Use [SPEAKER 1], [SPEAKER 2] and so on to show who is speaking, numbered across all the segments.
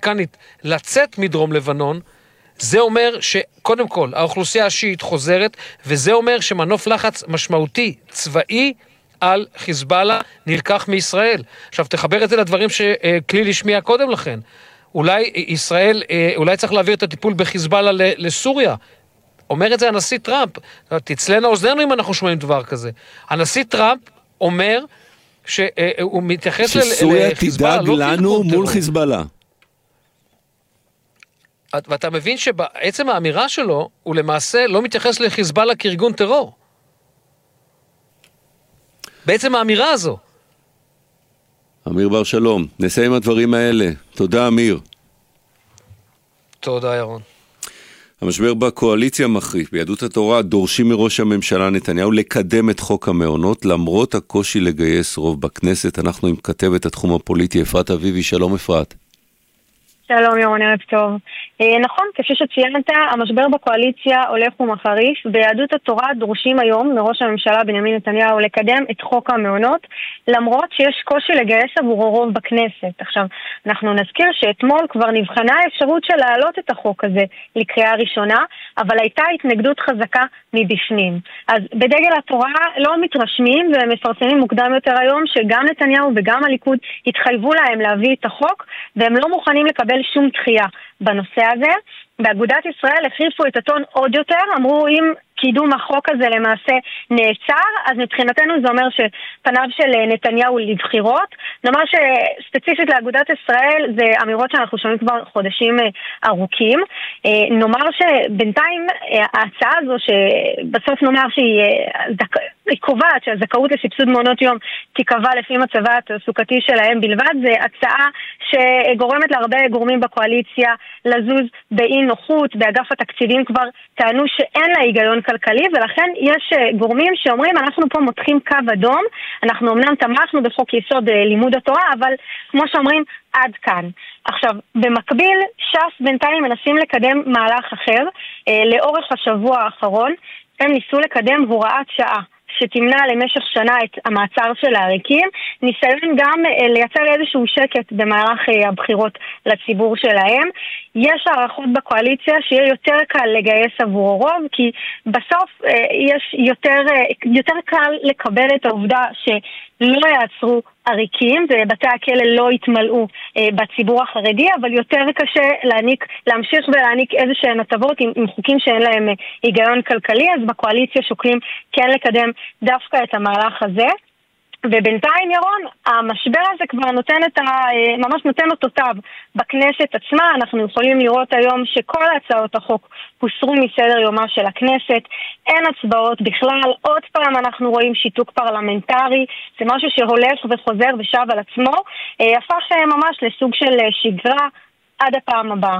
[SPEAKER 1] האמריקנית לצאת מדרום לבנון, זה אומר שקודם כל האוכלוסייה השיעית חוזרת, וזה אומר שמנוף לחץ משמעותי צבאי על חיזבאללה נלקח מישראל. עכשיו תחבר את זה לדברים שכליל השמיע קודם לכן. אולי ישראל, אולי צריך להעביר את הטיפול בחיזבאללה לסוריה. אומר את זה הנשיא טראמפ. תצלנה אוזנינו אם אנחנו שומעים דבר כזה. הנשיא טראמפ אומר שהוא מתייחס
[SPEAKER 2] שסוריה
[SPEAKER 1] לחיזבאללה.
[SPEAKER 2] תדאג לנו מול חיזבאללה.
[SPEAKER 1] ואתה מבין שבעצם האמירה שלו הוא למעשה לא מתייחס לחיזבאללה כארגון טרור. בעצם האמירה הזו.
[SPEAKER 2] אמיר בר שלום, נסיים הדברים האלה. תודה אמיר.
[SPEAKER 1] תודה ירון.
[SPEAKER 2] המשבר בקואליציה מחריף. ביהדות התורה דורשים מראש הממשלה נתניהו לקדם את חוק המעונות, למרות הקושי לגייס רוב בכנסת. אנחנו עם כתבת התחום הפוליטי אפרת אביבי. שלום אפרת.
[SPEAKER 3] שלום ירון, ערב טוב. נכון, כפי שציינת, המשבר בקואליציה הולך ומחריף. ביהדות התורה דורשים היום מראש הממשלה בנימין נתניהו לקדם את חוק המעונות, למרות שיש קושי לגייס עבורו רוב בכנסת. עכשיו, אנחנו נזכיר שאתמול כבר נבחנה האפשרות של להעלות את החוק הזה לקריאה ראשונה, אבל הייתה התנגדות חזקה מבפנים. אז בדגל התורה לא מתרשמים ומפרסמים מוקדם יותר היום שגם נתניהו וגם הליכוד התחייבו להם להביא את החוק, והם לא מוכנים לקבל שום דחייה בנושא הזה. באגודת ישראל החריפו את הטון עוד יותר, אמרו אם קידום החוק הזה למעשה נעצר, אז מבחינתנו זה אומר שפניו של נתניהו לבחירות. נאמר שספציפית לאגודת ישראל זה אמירות שאנחנו שומעים כבר חודשים ארוכים. נאמר שבינתיים ההצעה הזו שבסוף נאמר שהיא קובעת שהזכאות לסבסוד מעונות יום תיקבע לפי מצבה התעסוקתי שלהם בלבד, זה הצעה שגורמת להרבה גורמים בקואליציה לזוז באי נוחות. באגף התקציבים כבר טענו שאין לה היגיון כלכלי, ולכן יש גורמים שאומרים אנחנו פה מותחים קו אדום, אנחנו אמנם תמכנו בחוק יסוד לימוד התורה, אבל כמו שאומרים עד כאן. עכשיו, במקביל ש"ס בינתיים מנסים לקדם מהלך אחר. לאורך השבוע האחרון הם ניסו לקדם הוראת שעה שתמנע למשך שנה את המעצר של העריקים, ניסיון גם לייצר איזשהו שקט במהלך הבחירות לציבור שלהם. יש הערכות בקואליציה שיהיה יותר קל לגייס עבור רוב, כי בסוף יש יותר קל לקבל את העובדה שלא יעצרו עריקים, ובתי הכלא לא יתמלאו בציבור החרדי, אבל יותר קשה להמשיך ולהעניק איזשהן הטבות עם חוקים שאין להם היגיון כלכלי. אז בקואליציה שוקלים כן לקדם דווקא את המהלך הזה. ובינתיים ירון, המשבר הזה כבר ממש נותן אותותיו בכנסת עצמה. אנחנו יכולים לראות היום שכל הצעות החוק הוסרו מסדר יומה של הכנסת, אין הצבעות בכלל, עוד פעם אנחנו רואים שיתוק פרלמנטרי, זה משהו שהולך וחוזר ושב על עצמו, הפך ממש לסוג של שגרה עד הפעם הבאה.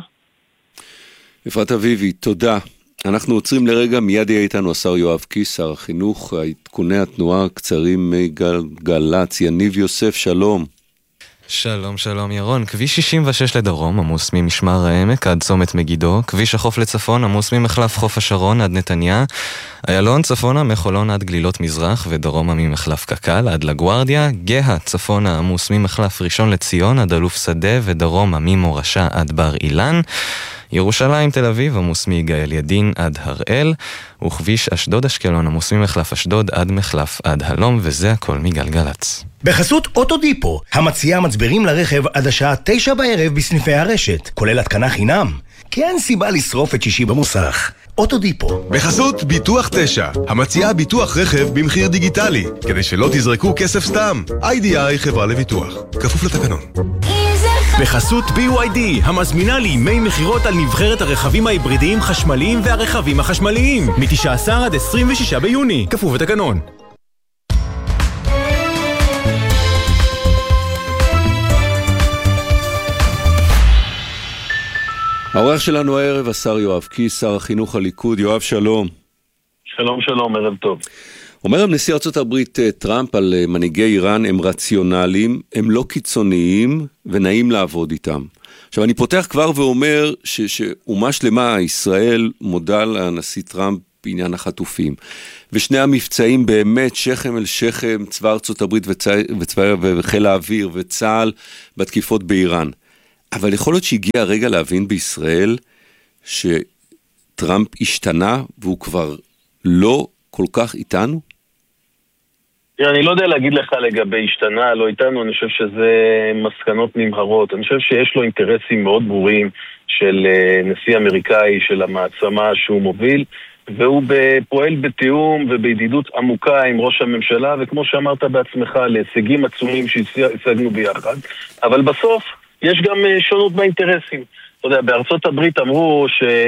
[SPEAKER 2] אפרת אביבי, תודה. אנחנו עוצרים לרגע, מיד יהיה איתנו השר יואב קיש, שר החינוך, עדכוני התנועה קצרים מגל"צ. יניב יוסף, שלום.
[SPEAKER 4] שלום, שלום ירון. כביש 66 לדרום עמוס ממשמר העמק עד צומת מגידו, כביש החוף לצפון עמוס ממחלף חוף השרון עד נתניה, איילון צפונה מחולון עד גלילות מזרח ודרומה ממחלף קקל עד לגוארדיה, גאה צפונה עמוס ממחלף ראשון לציון עד אלוף שדה ודרומה ממורשה עד בר אילן, ירושלים תל אביב עמוס מיגאל ידין עד הראל, וכביש אשדוד אשקלון עמוס ממחלף אשדוד עד מחלף עד הלום, וזה הכל מגלגלץ.
[SPEAKER 5] בחסות אוטודיפו, המציעה מצברים לרכב עד השעה 9 בערב בסניפי הרשת, כולל התקנה חינם. כי אין סיבה לשרוף את שישי במוסך. אוטודיפו.
[SPEAKER 6] בחסות ביטוח 9, המציעה ביטוח רכב במחיר דיגיטלי, כדי שלא תזרקו כסף סתם. IDI חברה לביטוח, כפוף לתקנון.
[SPEAKER 7] בחסות BYD, המזמינה לימי מחירות על נבחרת הרכבים ההיברידיים חשמליים והרכבים החשמליים, מ-19 עד 26 ביוני, כפוף לתקנון.
[SPEAKER 2] האורח שלנו הערב, השר יואב קיש, שר החינוך הליכוד. יואב, שלום.
[SPEAKER 8] שלום, שלום, ערב טוב.
[SPEAKER 2] אומר נשיא ארצות הברית טראמפ על מנהיגי איראן, הם רציונליים, הם לא קיצוניים ונעים לעבוד איתם. עכשיו אני פותח כבר ואומר שאומה שלמה, ישראל מודה לנשיא טראמפ בעניין החטופים. ושני המבצעים באמת שכם אל שכם, צבא ארצות הברית וחיל האוויר וצה"ל בתקיפות באיראן. אבל יכול להיות שהגיע הרגע להבין בישראל שטראמפ השתנה והוא כבר לא כל כך איתנו?
[SPEAKER 8] אני לא יודע להגיד לך לגבי השתנה, לא איתנו, אני חושב שזה מסקנות נמהרות. אני חושב שיש לו אינטרסים מאוד ברורים של נשיא אמריקאי, של המעצמה שהוא מוביל, והוא פועל בתיאום ובידידות עמוקה עם ראש הממשלה, וכמו שאמרת בעצמך, להישגים עצומים שהשגנו ביחד. אבל בסוף יש גם שונות באינטרסים. אתה יודע, בארצות הברית אמרו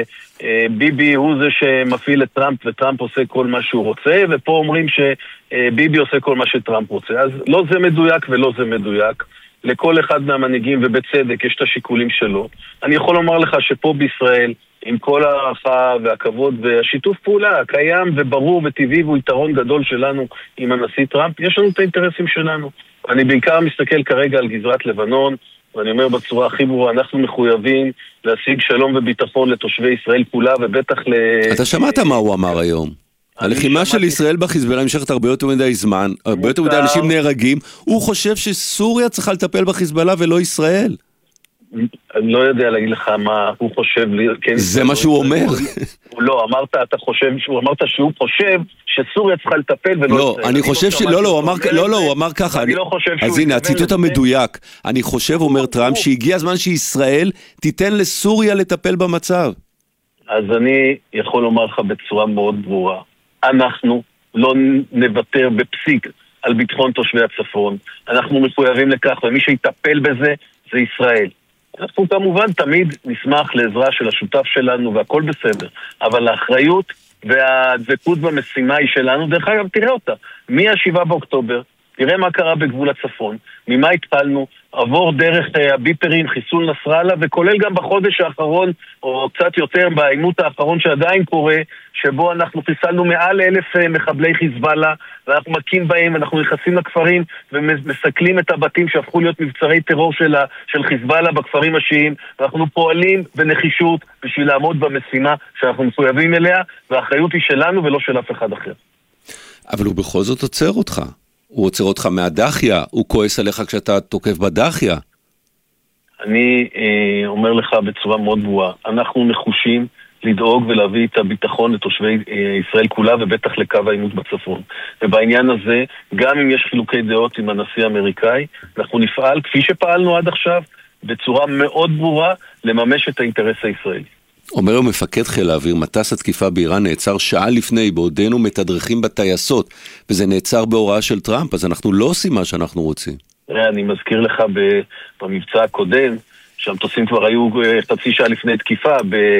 [SPEAKER 8] שביבי הוא זה שמפעיל את טראמפ וטראמפ עושה כל מה שהוא רוצה, ופה אומרים שביבי עושה כל מה שטראמפ רוצה. אז לא זה מדויק ולא זה מדויק. לכל אחד מהמנהיגים, ובצדק, יש את השיקולים שלו. אני יכול לומר לך שפה בישראל, עם כל הערכה והכבוד והשיתוף פעולה הקיים וברור וטבעי והוא יתרון גדול שלנו עם הנשיא טראמפ, יש לנו את האינטרסים שלנו. אני בעיקר מסתכל כרגע על גזרת לבנון, ואני אומר בצורה הכי ברורה, אנחנו מחויבים להשיג שלום וביטחון לתושבי ישראל כולה, ובטח
[SPEAKER 2] אתה שמעת מה הוא אמר היום? הלחימה של ישראל בחיזבאללה נמשכת הרבה יותר מדי זמן, הרבה יותר מדי אנשים נהרגים, הוא חושב שסוריה צריכה לטפל בחיזבאללה ולא ישראל.
[SPEAKER 8] אני לא יודע להגיד לך מה הוא חושב.
[SPEAKER 2] זה מה שהוא אומר.
[SPEAKER 8] לא, אמרת שהוא חושב שסוריה צריכה לטפל ולא
[SPEAKER 2] ישראל. לא, אני חושב הוא אמר ככה. אז הנה, הציטוט המדויק. אני חושב, אומר טראמפ, שהגיע הזמן שישראל תיתן לסוריה לטפל במצב.
[SPEAKER 8] אז אני יכול לומר לך בצורה מאוד ברורה. אנחנו לא נוותר בפסיק על ביטחון תושבי הצפון. אנחנו מחויבים לכך, ומי שיטפל בזה זה ישראל. אנחנו כמובן תמיד נשמח לעזרה של השותף שלנו והכל בסדר, אבל האחריות והדבקות במשימה היא שלנו. דרך אגב, תראה אותה, מ-7 באוקטובר, תראה מה קרה בגבול הצפון, ממה התפלנו, עבור דרך הביפרים, חיסול נסראללה, וכולל גם בחודש האחרון, או קצת יותר בעימות האחרון שעדיין קורה, שבו אנחנו חיסלנו מעל 1,000 מחבלי חיזבאללה, ואנחנו מכים בהם, אנחנו נכנסים לכפרים, ומסכלים את הבתים שהפכו להיות מבצרי טרור של חיזבאללה בכפרים השיעים, ואנחנו פועלים בנחישות בשביל לעמוד במשימה שאנחנו מחויבים אליה, והאחריות היא שלנו ולא של אף אחד אחר.
[SPEAKER 2] אבל הוא בכל זאת עוצר אותך. הוא עוצר אותך מהדחיה, הוא כועס עליך כשאתה תוקף בדחיה.
[SPEAKER 8] אני אומר לך בצורה מאוד ברורה, אנחנו נחושים לדאוג ולהביא את הביטחון לתושבי ישראל כולה, ובטח לקו העימות בצפון. ובעניין הזה, גם אם יש חילוקי דעות עם הנשיא האמריקאי, אנחנו נפעל כפי שפעלנו עד עכשיו, בצורה מאוד ברורה, לממש את האינטרס הישראלי.
[SPEAKER 2] אומר לו מפקד חיל האוויר, מטס התקיפה באיראן נעצר שעה לפני, בעודנו מתדרכים בטייסות, וזה נעצר בהוראה של טראמפ, אז אנחנו לא עושים מה שאנחנו רוצים.
[SPEAKER 8] אני מזכיר לך במבצע הקודם, שהמטוסים כבר היו חצי שעה לפני תקיפה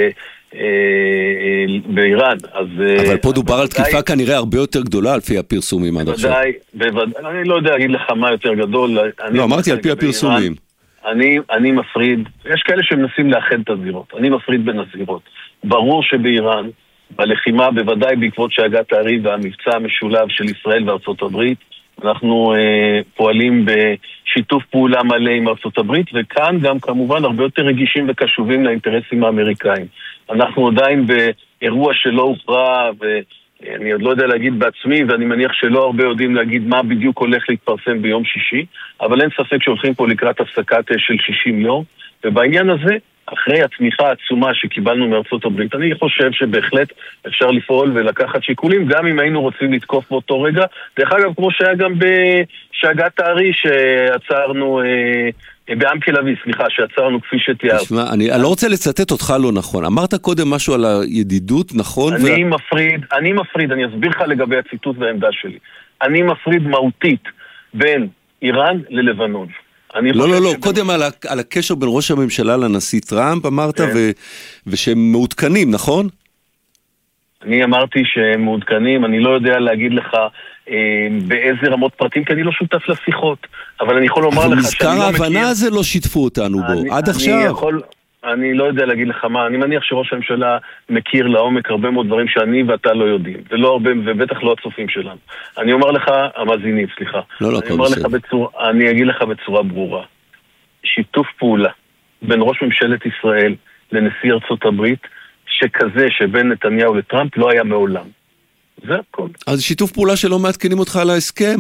[SPEAKER 8] באיראן.
[SPEAKER 2] אבל פה דובר על תקיפה כנראה הרבה יותר גדולה, על פי הפרסומים עד עכשיו.
[SPEAKER 8] בוודאי, אני לא יודע להגיד לך מה יותר גדול.
[SPEAKER 2] לא, אמרתי על פי הפרסומים.
[SPEAKER 8] אני מפריד, יש כאלה שמנסים לאחד את הזירות, אני מפריד בין הזירות. ברור שבאיראן, בלחימה, בוודאי בעקבות שהגת הארי והמבצע המשולב של ישראל וארצות הברית, אנחנו פועלים בשיתוף פעולה מלא עם ארצות הברית, וכאן גם כמובן הרבה יותר רגישים וקשובים לאינטרסים האמריקאים. אנחנו עדיין באירוע שלא הוכרע, ואני עוד לא יודע להגיד בעצמי, ואני מניח שלא הרבה יודעים להגיד מה בדיוק הולך להתפרסם ביום שישי, אבל אין ספק שהולכים פה לקראת הפסקת של 60 יום, ובעניין הזה, אחרי התמיכה העצומה שקיבלנו מארצות הברית, אני חושב שבהחלט אפשר לפעול ולקחת שיקולים, גם אם היינו רוצים לתקוף באותו רגע. דרך אגב, כמו שהיה גם בשאגת הארי שעצרנו, בעמק לביא, סליחה, שעצרנו כפי שתיאר.
[SPEAKER 2] תשמע, אני לא רוצה לצטט אותך לא נכון. אמרת קודם משהו על הידידות, נכון?
[SPEAKER 8] אני מפריד, אני אסביר לך לגבי הציטוט והעמדה שלי. אני מפריד מהותית בין איראן ללבנון.
[SPEAKER 2] לא, קודם על הקשר בין ראש הממשלה לנשיא טראמפ אמרת, ושהם מעודכנים, נכון?
[SPEAKER 8] אני אמרתי שהם מעודכנים, אני לא יודע להגיד לך באיזה רמות פרטים, כי אני לא שותף לשיחות, אבל אני יכול לומר לך
[SPEAKER 2] אבל מזכר ההבנה הזה לא שיתפו אותנו בו, עד עכשיו.
[SPEAKER 8] אני לא יודע להגיד לך מה, אני מניח שראש הממשלה מכיר לעומק הרבה מאוד דברים שאני ואתה לא יודעים, ובטח לא הצופים שלנו. אני אומר לך, המאזינים, סליחה. אני אגיד לך בצורה ברורה. שיתוף פעולה בין ראש ממשלת ישראל לנשיא ארצות הברית, שכזה שבין נתניהו לטראמפ לא היה מעולם. זה הכל.
[SPEAKER 2] אז שיתוף פעולה שלא מעדכנים אותך על ההסכם.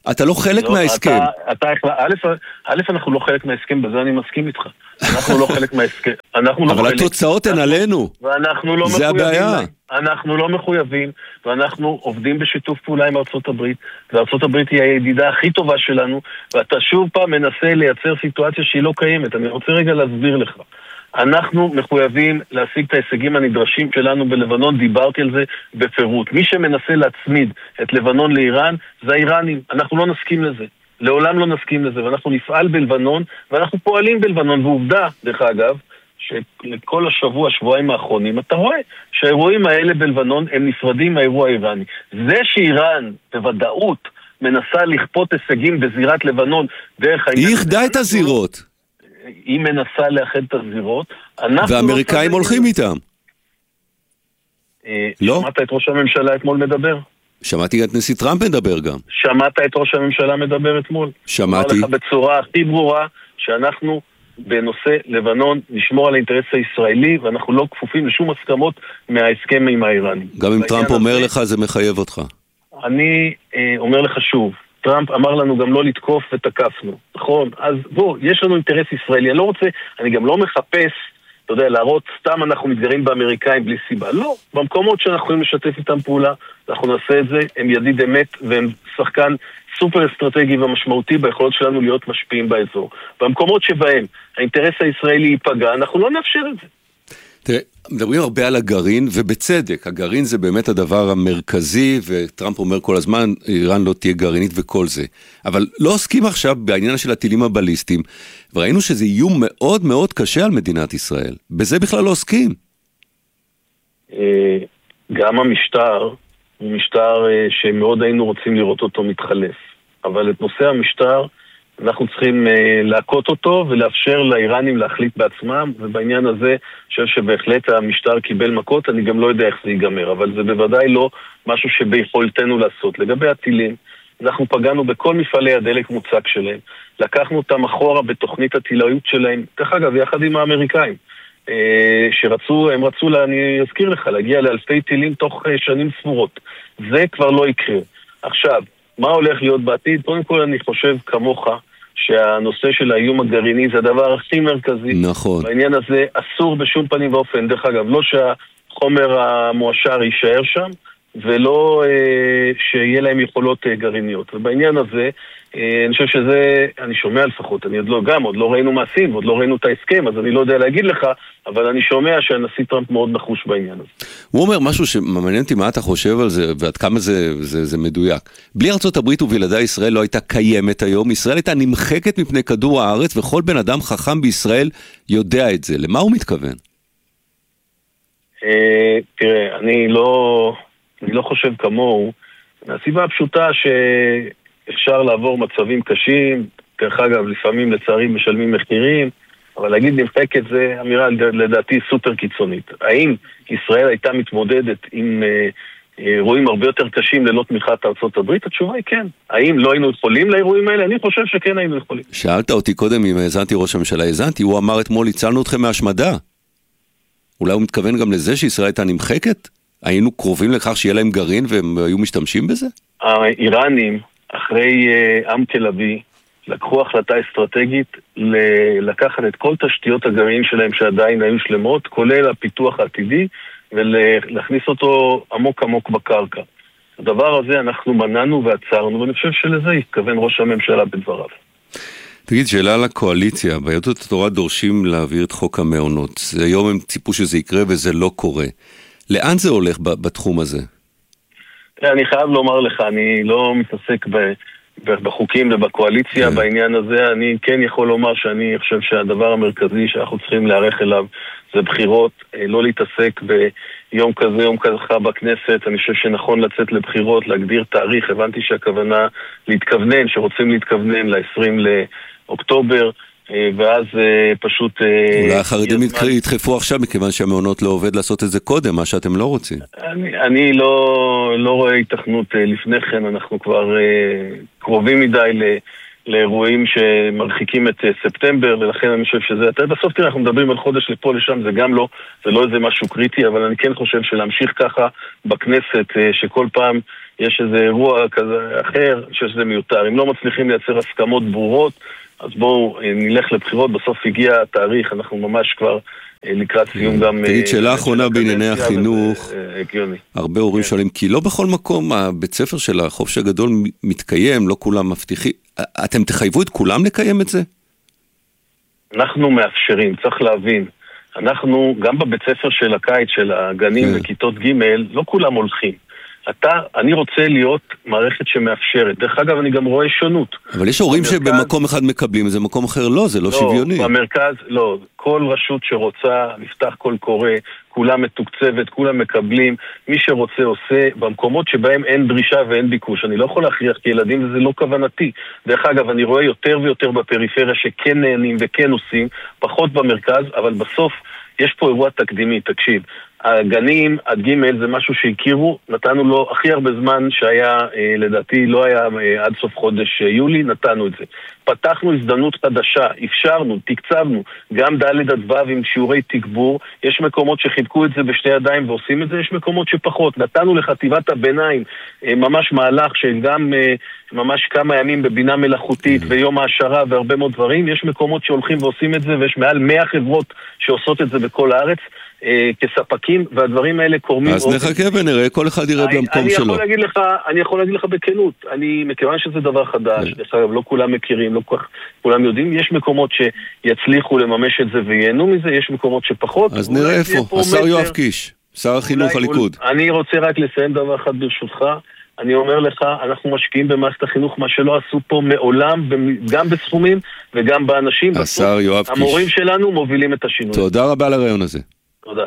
[SPEAKER 2] אתה לא חלק מההסכם.
[SPEAKER 8] א', אנחנו לא חלק מההסכם, בזה אני מסכים איתך. אנחנו לא חלק מההסכם.
[SPEAKER 2] אבל התוצאות הן עלינו. זה הבעיה.
[SPEAKER 8] אנחנו לא מחויבים, ואנחנו עובדים בשיתוף פעולה עם ארצות הברית, וארצות הברית היא הידידה הכי טובה שלנו, ואתה שוב פעם מנסה לייצר סיטואציה שהיא לא קיימת. אני רוצה רגע להסביר לך. אנחנו מחויבים להשיג את ההישגים הנדרשים שלנו בלבנון, דיברתי על זה בפירוט. מי שמנסה להצמיד את לבנון לאיראן, זה האיראנים. אנחנו לא נסכים לזה. לעולם לא נסכים לזה, ואנחנו נפעל בלבנון, ואנחנו פועלים בלבנון, ועובדה, דרך אגב, שלכל שבועיים האחרונים, אתה רואה שהאירועים האלה בלבנון הם נפרדים מהאירוע האיראני. זה שאיראן בוודאות מנסה לכפות הישגים בזירת לבנון דרך
[SPEAKER 2] היא איחדה את הזירות.
[SPEAKER 8] היא מנסה לאחד את הזירות.
[SPEAKER 2] והאמריקאים הולכים איתם. לא?
[SPEAKER 8] שמעת את ראש הממשלה אתמול מדבר?
[SPEAKER 2] שמעתי את נשיא טראמפ מדבר גם.
[SPEAKER 8] שמעת את ראש הממשלה מדבר אתמול?
[SPEAKER 2] שמעתי.
[SPEAKER 8] אמר לך בצורה הכי ברורה שאנחנו בנושא לבנון נשמור על האינטרס הישראלי, ואנחנו לא כפופים לשום הסכמות מההסכם עם האיראנים.
[SPEAKER 2] גם אם טראמפ אומר לך, זה מחייב אותך.
[SPEAKER 8] אני אומר לך שוב, טראמפ אמר לנו גם לא לתקוף ותקפנו, נכון? אז בוא, יש לנו אינטרס ישראלי, אני לא רוצה, אני גם לא מחפש, אתה יודע, להראות סתם אנחנו מתגרים באמריקאים בלי סיבה. לא, במקומות שאנחנו יכולים לשתף איתם פעולה, אנחנו נעשה את זה, הם ידיד אמת והם שחקן סופר אסטרטגי ומשמעותי ביכולות שלנו להיות משפיעים באזור. במקומות שבהם האינטרס הישראלי ייפגע, אנחנו לא נאפשר את זה.
[SPEAKER 2] תראה, מדברים הרבה על הגרעין, ובצדק, הגרעין זה באמת הדבר המרכזי, וטראמפ אומר כל הזמן, איראן לא תהיה גרעינית וכל זה. אבל לא עוסקים עכשיו בעניין של הטילים הבליסטיים, וראינו שזה איום מאוד מאוד קשה על מדינת ישראל. בזה בכלל לא עוסקים.
[SPEAKER 8] גם המשטר הוא משטר שמאוד היינו רוצים לראות אותו מתחלף. אבל את נושא המשטר אנחנו צריכים להכות אותו ולאפשר לאיראנים להחליט בעצמם, ובעניין הזה אני חושב שבהחלט המשטר קיבל מכות, אני גם לא יודע איך זה ייגמר, אבל זה בוודאי לא משהו שביכולתנו לעשות. לגבי הטילים, אנחנו פגענו בכל מפעלי הדלק מוצק שלהם, לקחנו אותם אחורה בתוכנית הטילאיות שלהם, דרך אגב, יחד עם האמריקאים, הם רצו, אני אזכיר לך, להגיע לאלפי טילים תוך שנים ספורות. זה כבר לא יקרה. עכשיו, מה הולך להיות בעתיד? קודם כל אני חושב כמוך שהנושא של האיום הגרעיני זה הדבר הכי מרכזי.
[SPEAKER 2] נכון.
[SPEAKER 8] בעניין הזה אסור בשום פנים ואופן, דרך אגב, לא שהחומר המואשר יישאר שם, ולא שיהיה להם יכולות גרעיניות. ובעניין הזה, אני חושב שזה, אני שומע לפחות, אני עוד לא ראינו מעשים, עוד לא ראינו את ההסכם, אז אני לא יודע להגיד לך, אבל אני שומע שהנשיא טראמפ מאוד נחוש בעניין הזה.
[SPEAKER 2] הוא אומר משהו שמעניין אותי מה אתה חושב על זה, ועד כמה זה מדויק. בלי ארצות הברית ובלעדי ישראל לא הייתה קיימת היום, ישראל הייתה נמחקת מפני כדור הארץ, וכל בן אדם חכם בישראל יודע את זה. למה הוא מתכוון?
[SPEAKER 8] תראה, אני לא חושב כמוהו, מהסיבה הפשוטה שאפשר לעבור מצבים קשים, דרך אגב, לפעמים לצערי משלמים מחירים, אבל להגיד נמחקת זה אמירה לדעתי סופר קיצונית. האם ישראל הייתה מתמודדת עם אירועים הרבה יותר קשים ללא תמיכת ארצות הברית? התשובה היא כן. האם לא היינו יכולים לאירועים האלה? אני חושב שכן היינו יכולים.
[SPEAKER 2] שאלת אותי קודם אם האזנתי ראש הממשלה, האזנתי, הוא אמר אתמול, הצלנו אתכם מהשמדה. אולי הוא מתכוון גם לזה שישראל הייתה נמחקת? היינו קרובים לכך שיהיה להם גרעין והם היו משתמשים בזה?
[SPEAKER 8] האיראנים, אחרי עם תל אביב, לקחו החלטה אסטרטגית לקחת את כל תשתיות הגרעין שלהם שעדיין היו שלמות, כולל הפיתוח העתידי, ולהכניס אותו עמוק עמוק בקרקע. הדבר הזה אנחנו מנענו ועצרנו, ואני חושב שלזה התכוון ראש הממשלה בדבריו.
[SPEAKER 2] תגיד, שאלה על הקואליציה, ביהדות התורה דורשים להעביר את חוק המעונות. היום הם ציפו שזה יקרה וזה לא קורה. לאן זה הולך בתחום הזה?
[SPEAKER 8] אני חייב לומר לך, אני לא מתעסק בחוקים ובקואליציה בעניין הזה. אני כן יכול לומר שאני חושב שהדבר המרכזי שאנחנו צריכים להיערך אליו זה בחירות, לא להתעסק ביום כזה, יום כזה בכנסת. אני חושב שנכון לצאת לבחירות, להגדיר תאריך. הבנתי שהכוונה להתכוונן, שרוצים להתכוונן ל-20 לאוקטובר, ואז פשוט...
[SPEAKER 2] אולי החרדים ידחפו עכשיו, מכיוון שהמעונות לא עובד לעשות את זה קודם, מה שאתם לא רוצים.
[SPEAKER 8] אני לא רואה התכנות לפני כן, אנחנו כבר קרובים מדי לאירועים שמרחיקים את ספטמבר, ולכן אני חושב שזה... בסוף תראה, אנחנו מדברים על חודש לפה לשם, זה גם לא איזה משהו קריטי, אבל אני כן חושב שלהמשיך ככה בכנסת, שכל פעם יש איזה אירוע כזה אחר שזה מיותר. אם לא מצליחים לייצר הסכמות ברורות, אז בואו נלך לבחירות, בסוף הגיע התאריך, אנחנו ממש כבר לקראת סיום גם...
[SPEAKER 2] תגיד, שאלה אחרונה בענייני החינוך, הרבה הורים שואלים, כי לא בכל מקום הבית ספר של החופש הגדול מתקיים, לא כולם מבטיחים, אתם תחייבו את כולם לקיים את זה?
[SPEAKER 8] אנחנו מאפשרים, צריך להבין, אנחנו גם בבית ספר של הקיץ, של הגנים וכיתות ג' לא כולם הולכים. אני רוצה להיות מערכת שמאפשרת. דרך אגב, אני גם רואה שונות.
[SPEAKER 2] אבל יש הורים שבמקום אחד מקבלים, זה מקום אחר לא, זה לא שוויוני.
[SPEAKER 8] לא, במרכז, לא. כל רשות שרוצה, נפתח כל קורא, כולם מתוקצבת, כולם מקבלים, מי שרוצה עושה, במקומות שבהם אין דרישה ואין ביקוש. אני לא יכול להכריח כילדים, וזה לא כוונתי. דרך אגב, אני רואה יותר ויותר בפריפריה שכן נהנים וכן עושים, פחות במרכז, אבל בסוף יש פה אירוע תקדימי, תקשיב. הגנים עד ג' זה משהו שהכירו, נתנו לו הכי הרבה זמן שהיה, לדעתי לא היה עד סוף חודש יולי, נתנו את זה. פתחנו הזדמנות חדשה, אפשרנו, תקצבנו, גם ד' עד ו' עם שיעורי תגבור, יש מקומות שחידקו את זה בשתי ידיים ועושים את זה, יש מקומות שפחות. נתנו לחטיבת הביניים ממש מהלך של גם ממש כמה ימים בבינה מלאכותית ויום העשרה והרבה מאוד דברים, יש מקומות שהולכים ועושים את זה, ויש מעל 100 חברות שעושות את זה בכל הארץ. כספקים, והדברים האלה קורמים...
[SPEAKER 2] אז נחכה ונראה, כל אחד יראה במקום שלו.
[SPEAKER 8] אני יכול להגיד לך בכנות, מכיוון שזה דבר חדש, לא כולם מכירים, לא כולם יודעים, יש מקומות שיצליחו לממש את זה וייהנו מזה, יש מקומות שפחות.
[SPEAKER 2] אז נראה איפה, השר יואב קיש, שר החינוך הליכוד.
[SPEAKER 8] אני רוצה רק לסיים דבר אחד ברשותך, אני אומר לך, אנחנו משקיעים במערכת החינוך, מה שלא עשו פה מעולם, גם בסכומים וגם באנשים.
[SPEAKER 2] השר יואב קיש.
[SPEAKER 8] המורים שלנו מובילים את השינוי.
[SPEAKER 2] תודה רבה על הרעיון הזה.
[SPEAKER 8] תודה.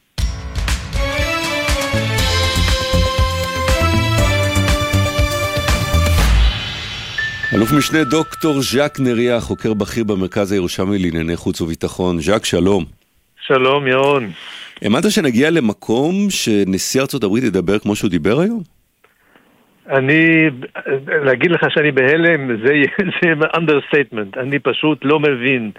[SPEAKER 2] אלוף משנה דוקטור ז'ק נריה, חוקר בכיר במרכז הירושלמי לענייני חוץ וביטחון. ז'ק, שלום.
[SPEAKER 9] שלום, ירון.
[SPEAKER 2] האמנת שנגיע למקום שנשיא ארצות הברית ידבר כמו שהוא דיבר היום?
[SPEAKER 9] להגיד לך שאני בהלם, זה understatement. אני פשוט לא מבין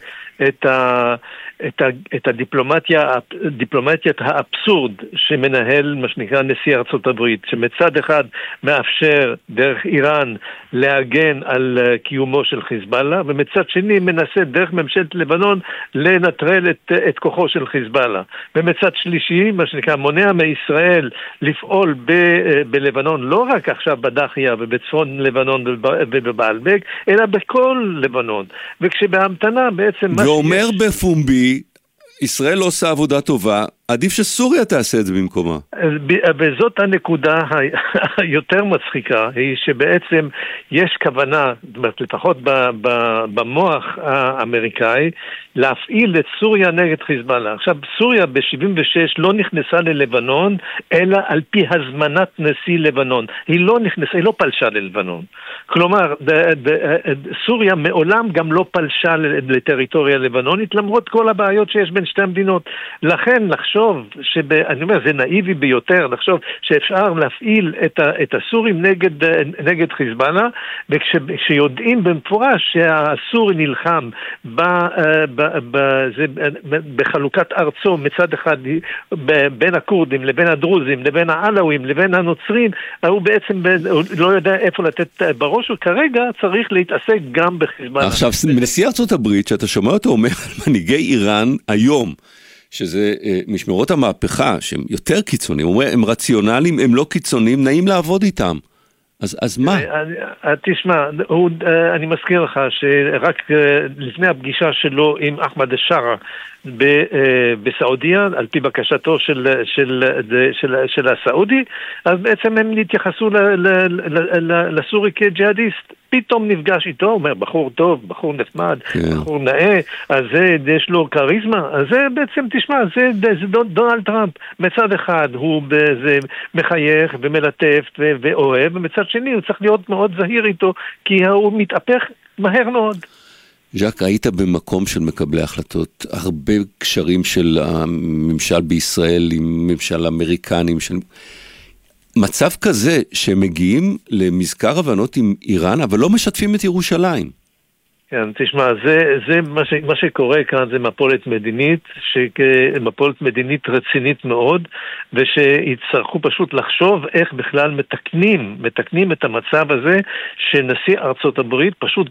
[SPEAKER 9] את הדיפלומטיית האבסורד שמנהל מה שנקרא נשיא ארצות הברית, שמצד אחד מאפשר דרך איראן להגן על קיומו של חיזבאללה, ומצד שני מנסה דרך ממשלת לבנון לנטרל את כוחו של חיזבאללה. ומצד שלישי, מה שנקרא, מונע מישראל לפעול בלבנון, לא רק עכשיו בדחיה ובצפון לבנון ובבעלבק, אלא בכל לבנון. וכשבהמתנה בעצם...
[SPEAKER 2] ואומר בפומבי, ישראל לא עושה עבודה טובה, עדיף שסוריה תעשה את זה במקומה.
[SPEAKER 9] וזאת הנקודה היותר מצחיקה, היא שבעצם יש כוונה, לפחות במוח האמריקאי, להפעיל את סוריה נגד חיזבאללה. עכשיו, סוריה ב-76 לא נכנסה ללבנון, אלא על פי הזמנת נשיא לבנון. היא לא נכנסה, היא לא פלשה ללבנון. כלומר, סוריה מעולם גם לא פלשה לטריטוריה לבנונית, למרות כל הבעיות שיש בין שתי המדינות. לכן, לחשוב, אני אומר, זה נאיבי ביותר, לחשוב שאפשר להפעיל את הסורים נגד חיזבאללה, וכשיודעים במפורש שהסורי נלחם בחלוקת ארצו מצד אחד בין הכורדים לבין הדרוזים לבין העלווים לבין הנוצרים, הוא בעצם לא יודע איפה לתת בראש, וכרגע צריך להתעסק גם בחיזבאללה.
[SPEAKER 2] עכשיו, נשיא ארצות הברית, שאתה שומע אותו אומר על מנהיגי איראן היום, שזה משמרות המהפכה, שהם יותר קיצוניים, הוא אומר, הם רציונליים, הם לא קיצוניים, נעים לעבוד איתם. אז מה?
[SPEAKER 9] תשמע, אני מזכיר לך שרק לפני הפגישה שלו עם אחמד א-שרה בסעודיה, על פי בקשתו של הסעודי, אז בעצם הם התייחסו לסורי כג'יהאדיסט. פתאום נפגש איתו, אומר, בחור טוב, בחור נחמד, בחור נאה, אז יש לו קריזמה, אז זה בעצם, תשמע, זה דונלד טראמפ. מצד אחד הוא מחייך ומלטף ואוהב, ומצד שני הוא צריך להיות מאוד זהיר איתו, כי הוא מתהפך מהר מאוד.
[SPEAKER 2] ז'ק, היית במקום של מקבלי החלטות, הרבה קשרים של הממשל בישראל עם ממשל אמריקנים, מצב כזה שמגיעים למזכר הבנות עם איראן, אבל לא משתפים את ירושלים.
[SPEAKER 9] כן, תשמע, זה מה שקורה כאן, זה מפולת מדינית רצינית מאוד, ושיצטרכו פשוט לחשוב איך בכלל מתקנים את המצב הזה, שנשיא ארצות הברית פשוט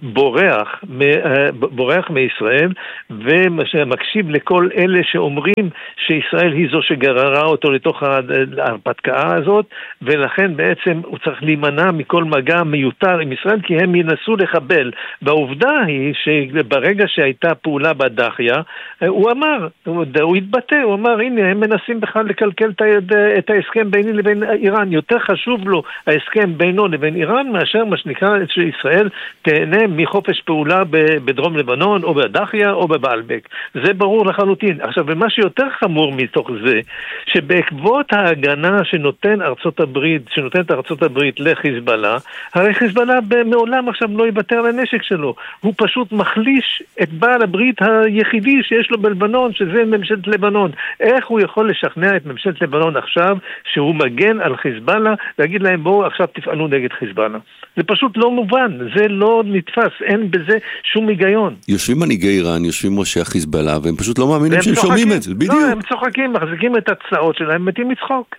[SPEAKER 9] בורח מישראל, ומקשיב לכל אלה שאומרים שישראל היא זו שגררה אותו לתוך ההרפתקה הזאת, ולכן בעצם הוא צריך להימנע מכל מגע מיותר עם ישראל, כי הם ינסו לחבל. בעובדה היא שברגע שהייתה פעולה בדחיה, הוא אמר, הוא התבטא, הוא אמר, הנה, הם מנסים בכלל לקלקל את ההסכם ביני לבין איראן. יותר חשוב לו ההסכם בינו לבין איראן, מאשר מה שנקרא שישראל תהנה מחופש פעולה בדרום לבנון, או בדחיה, או בבעלבק. זה ברור לחלוטין. עכשיו, ומה שיותר חמור מתוך זה, שבעקבות ההגנה שנותנת ארצות הברית לחיזבאללה, הרי חיזבאללה מעולם עכשיו לא יוותר לנשק שלו. הוא פשוט מחליש את בעל הברית היחידי שיש לו בלבנון, שזה ממשלת לבנון. איך הוא יכול לשכנע את ממשלת לבנון עכשיו שהוא מגן על חיזבאללה, להגיד להם בואו עכשיו תפעלו נגד חיזבאללה? זה פשוט לא מובן, זה לא נתפס, אין בזה שום היגיון.
[SPEAKER 2] יושבים מנהיגי איראן, יושבים ראשי החיזבאללה, והם פשוט לא מאמינים שהם שומעים את זה, בדיוק.
[SPEAKER 9] לא, הם צוחקים, מחזיקים את הצלעות שלהם, מתים מצחוק.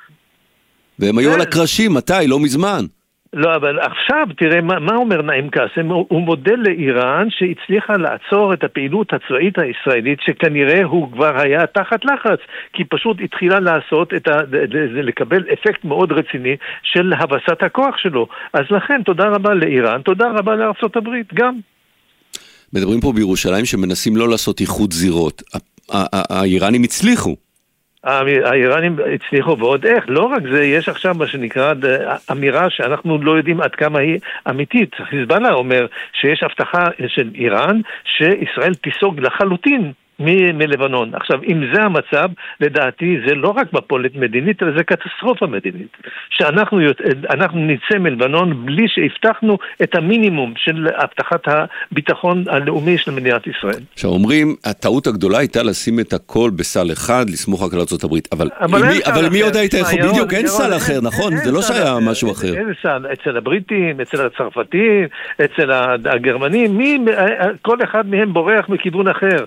[SPEAKER 2] והם היו על הקרשים, מתי? לא מזמן.
[SPEAKER 9] לא, אבל עכשיו תראה מה אומר נעים קאסם. הוא מודל לאיראן שהצליחה לעצור את הפעילות הצבאית הישראלית, שכנראה הוא כבר היה תחת לחץ, כי פשוט התחילה לעשות לקבל אפקט מאוד רציני של הבסת הכוח שלו. אז לכן תודה רבה לאיראן, תודה רבה לארצות הברית גם.
[SPEAKER 2] מדברים פה בירושלים שמנסים לא לעשות איחוד זירות. האיראנים הצליחו.
[SPEAKER 9] האיראנים הצליחו ועוד איך. לא רק זה, יש עכשיו מה שנקרא אמירה שאנחנו לא יודעים עד כמה היא אמיתית. חיזבאללה אומר שיש הבטחה של איראן שישראל תיסוג לחלוטין מלבנון. עכשיו, אם זה המצב, לדעתי זה לא רק מפולת מדינית, אלא זה קטסטרופה מדינית. שאנחנו נצא מלבנון בלי שהבטחנו את המינימום של הבטחת הביטחון הלאומי של מדינת ישראל.
[SPEAKER 2] עכשיו אומרים, הטעות הגדולה הייתה לשים את הכל בסל אחד, לסמוך רק על ארצות הברית. אבל מי יודע הייתה איך? בדיוק, אין סל אחר, נכון? זה לא שהיה משהו אחר.
[SPEAKER 9] אין סל, אצל הבריטים, אצל הצרפתים, אצל הגרמנים, כל אחד מהם בורח מכיוון אחר.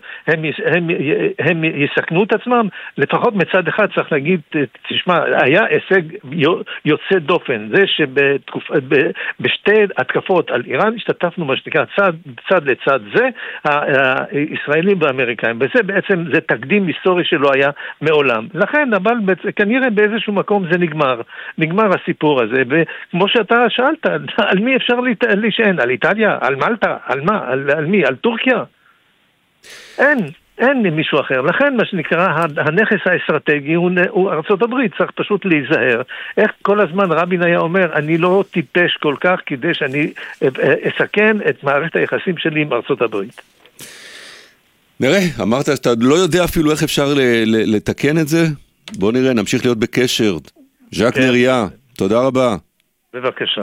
[SPEAKER 9] הם יסכנו את עצמם, לפחות מצד אחד צריך להגיד, תשמע, היה הישג יוצא דופן, זה שבשתי התקפות על איראן השתתפנו מה שנקרא צד לצד זה, הישראלים והאמריקאים, וזה בעצם, זה תקדים היסטורי שלא היה מעולם. לכן, אבל כנראה באיזשהו מקום זה נגמר הסיפור הזה, וכמו שאתה שאלת, על מי אפשר להישען? על איטליה? על מלטה? על מה? על מי? על טורקיה? אין מישהו אחר. לכן מה שנקרא הנכס האסטרטגי הוא ארצות הברית. צריך פשוט להיזהר. איך כל הזמן רבין היה אומר, אני לא טיפש כל כך כדי שאני אסכן את מערכת היחסים שלי עם ארצות הברית.
[SPEAKER 2] נראה, אמרת שאתה לא יודע אפילו איך אפשר לתקן את זה. בוא נראה, נמשיך להיות בקשר. ז'ק נריה, תודה רבה.
[SPEAKER 9] בבקשה.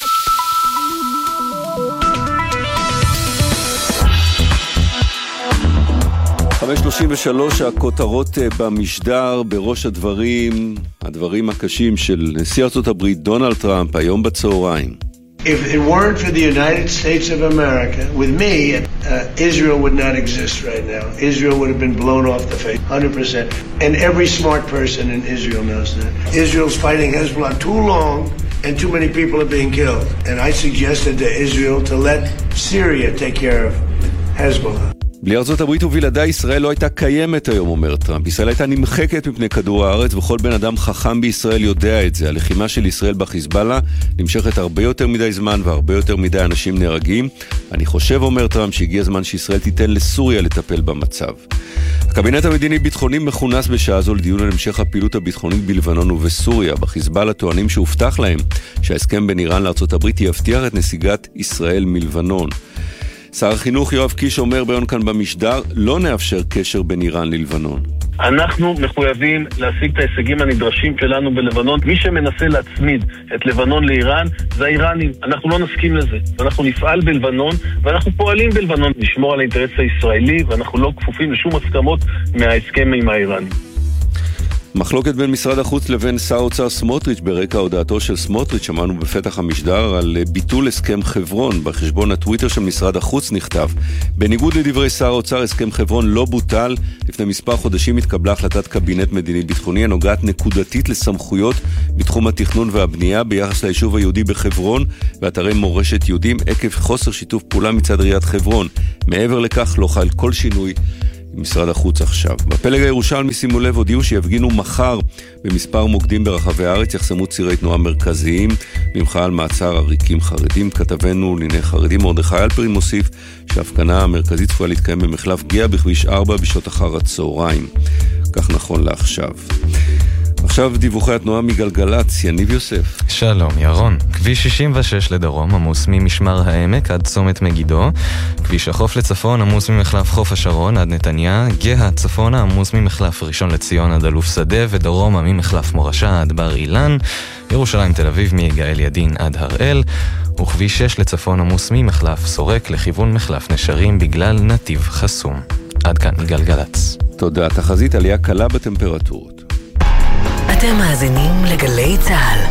[SPEAKER 2] 5:33 הכותרות במשדר, בראש הדברים הקשים של נשיא ארצות הברית דונלד טראמפ היום בצהריים.
[SPEAKER 10] If it weren't for the United States of America, with me, Israel would not exist right now. Israel would have been blown off the face, 100%. And every smart person in Israel knows that. Israel's fighting Hezbollah too long, and too many people are being killed. And I suggested to Israel to let Syria take care of Hezbollah.
[SPEAKER 2] בלי ארצות הברית ובלעדי ישראל לא הייתה קיימת היום, אומר טראמפ. ישראל הייתה נמחקת מפני כדור הארץ, וכל בן אדם חכם בישראל יודע את זה. הלחימה של ישראל בחיזבאללה נמשכת הרבה יותר מדי זמן, והרבה יותר מדי אנשים נהרגים. אני חושב, אומר טראמפ, שהגיע הזמן שישראל תיתן לסוריה לטפל במצב. הקבינט המדיני-ביטחוני מכונס בשעה זו לדיון על המשך הפעילות הביטחונית בלבנון ובסוריה. בחיזבאללה טוענים שהובטח להם שההסכם בין איראן לארצות הברית יבטיח את נסיגת ישראל מלבנון. שר החינוך יואב קיש אומר ביום כאן במשדר, לא נאפשר קשר בין איראן ללבנון.
[SPEAKER 8] אנחנו מחויבים להשיג את ההישגים הנדרשים שלנו בלבנון. מי שמנסה להצמיד את לבנון לאיראן זה האיראנים. אנחנו לא נסכים לזה. אנחנו נפעל בלבנון ואנחנו פועלים בלבנון לשמור על האינטרס הישראלי, ואנחנו לא כפופים לשום הסכמות מההסכם עם האיראנים.
[SPEAKER 2] מחלוקת בין משרד החוץ לבין שר האוצר סמוטריץ' ברקע הודעתו של סמוטריץ', שמענו בפתח המשדר על ביטול הסכם חברון. בחשבון הטוויטר של משרד החוץ נכתב: בניגוד לדברי שר האוצר, הסכם חברון לא בוטל. לפני מספר חודשים התקבלה החלטת קבינט מדיני ביטחוני הנוגעת נקודתית לסמכויות בתחום התכנון והבנייה ביחס ליישוב היהודי בחברון ואתרי מורשת יהודים עקב חוסר שיתוף פעולה מצד עיריית חברון. מעבר לכך לא חל כל שינוי משרד החוץ עכשיו. בפלג הירושלמי, שימו לב, הודיעו שיפגינו מחר במספר מוקדים ברחבי הארץ, יחסמו צירי תנועה מרכזיים במחאה על מעצר עריקים חרדים. כתבנו לענייני חרדים מרדכי אלפרין מוסיף שההפגנה המרכזית צפויה להתקיים במחלף גאה בכביש 4 בשעות אחר הצהריים. כך נכון לעכשיו. עכשיו דיווחי התנועה מגלגלץ, יניב יוסף.
[SPEAKER 4] שלום ירון. כביש 66 לדרום עמוס ממשמר העמק עד צומת מגידו, כביש החוף לצפון עמוס ממחלף חוף השרון עד נתניה, גאה צפונה עמוס ממחלף ראשון לציון עד אלוף שדה, ודרומה ממחלף מורשה עד בר אילן, ירושלים תל אביב מיגאל ידין עד הראל, וכביש 6 לצפון עמוס ממחלף סורק לכיוון מחלף נשרים בגלל נתיב חסום. עד כאן מגלגלץ.
[SPEAKER 2] תודה. תחזית עלייה קלה בטמפרטורות.
[SPEAKER 11] אתם מאזינים לגלי צהל.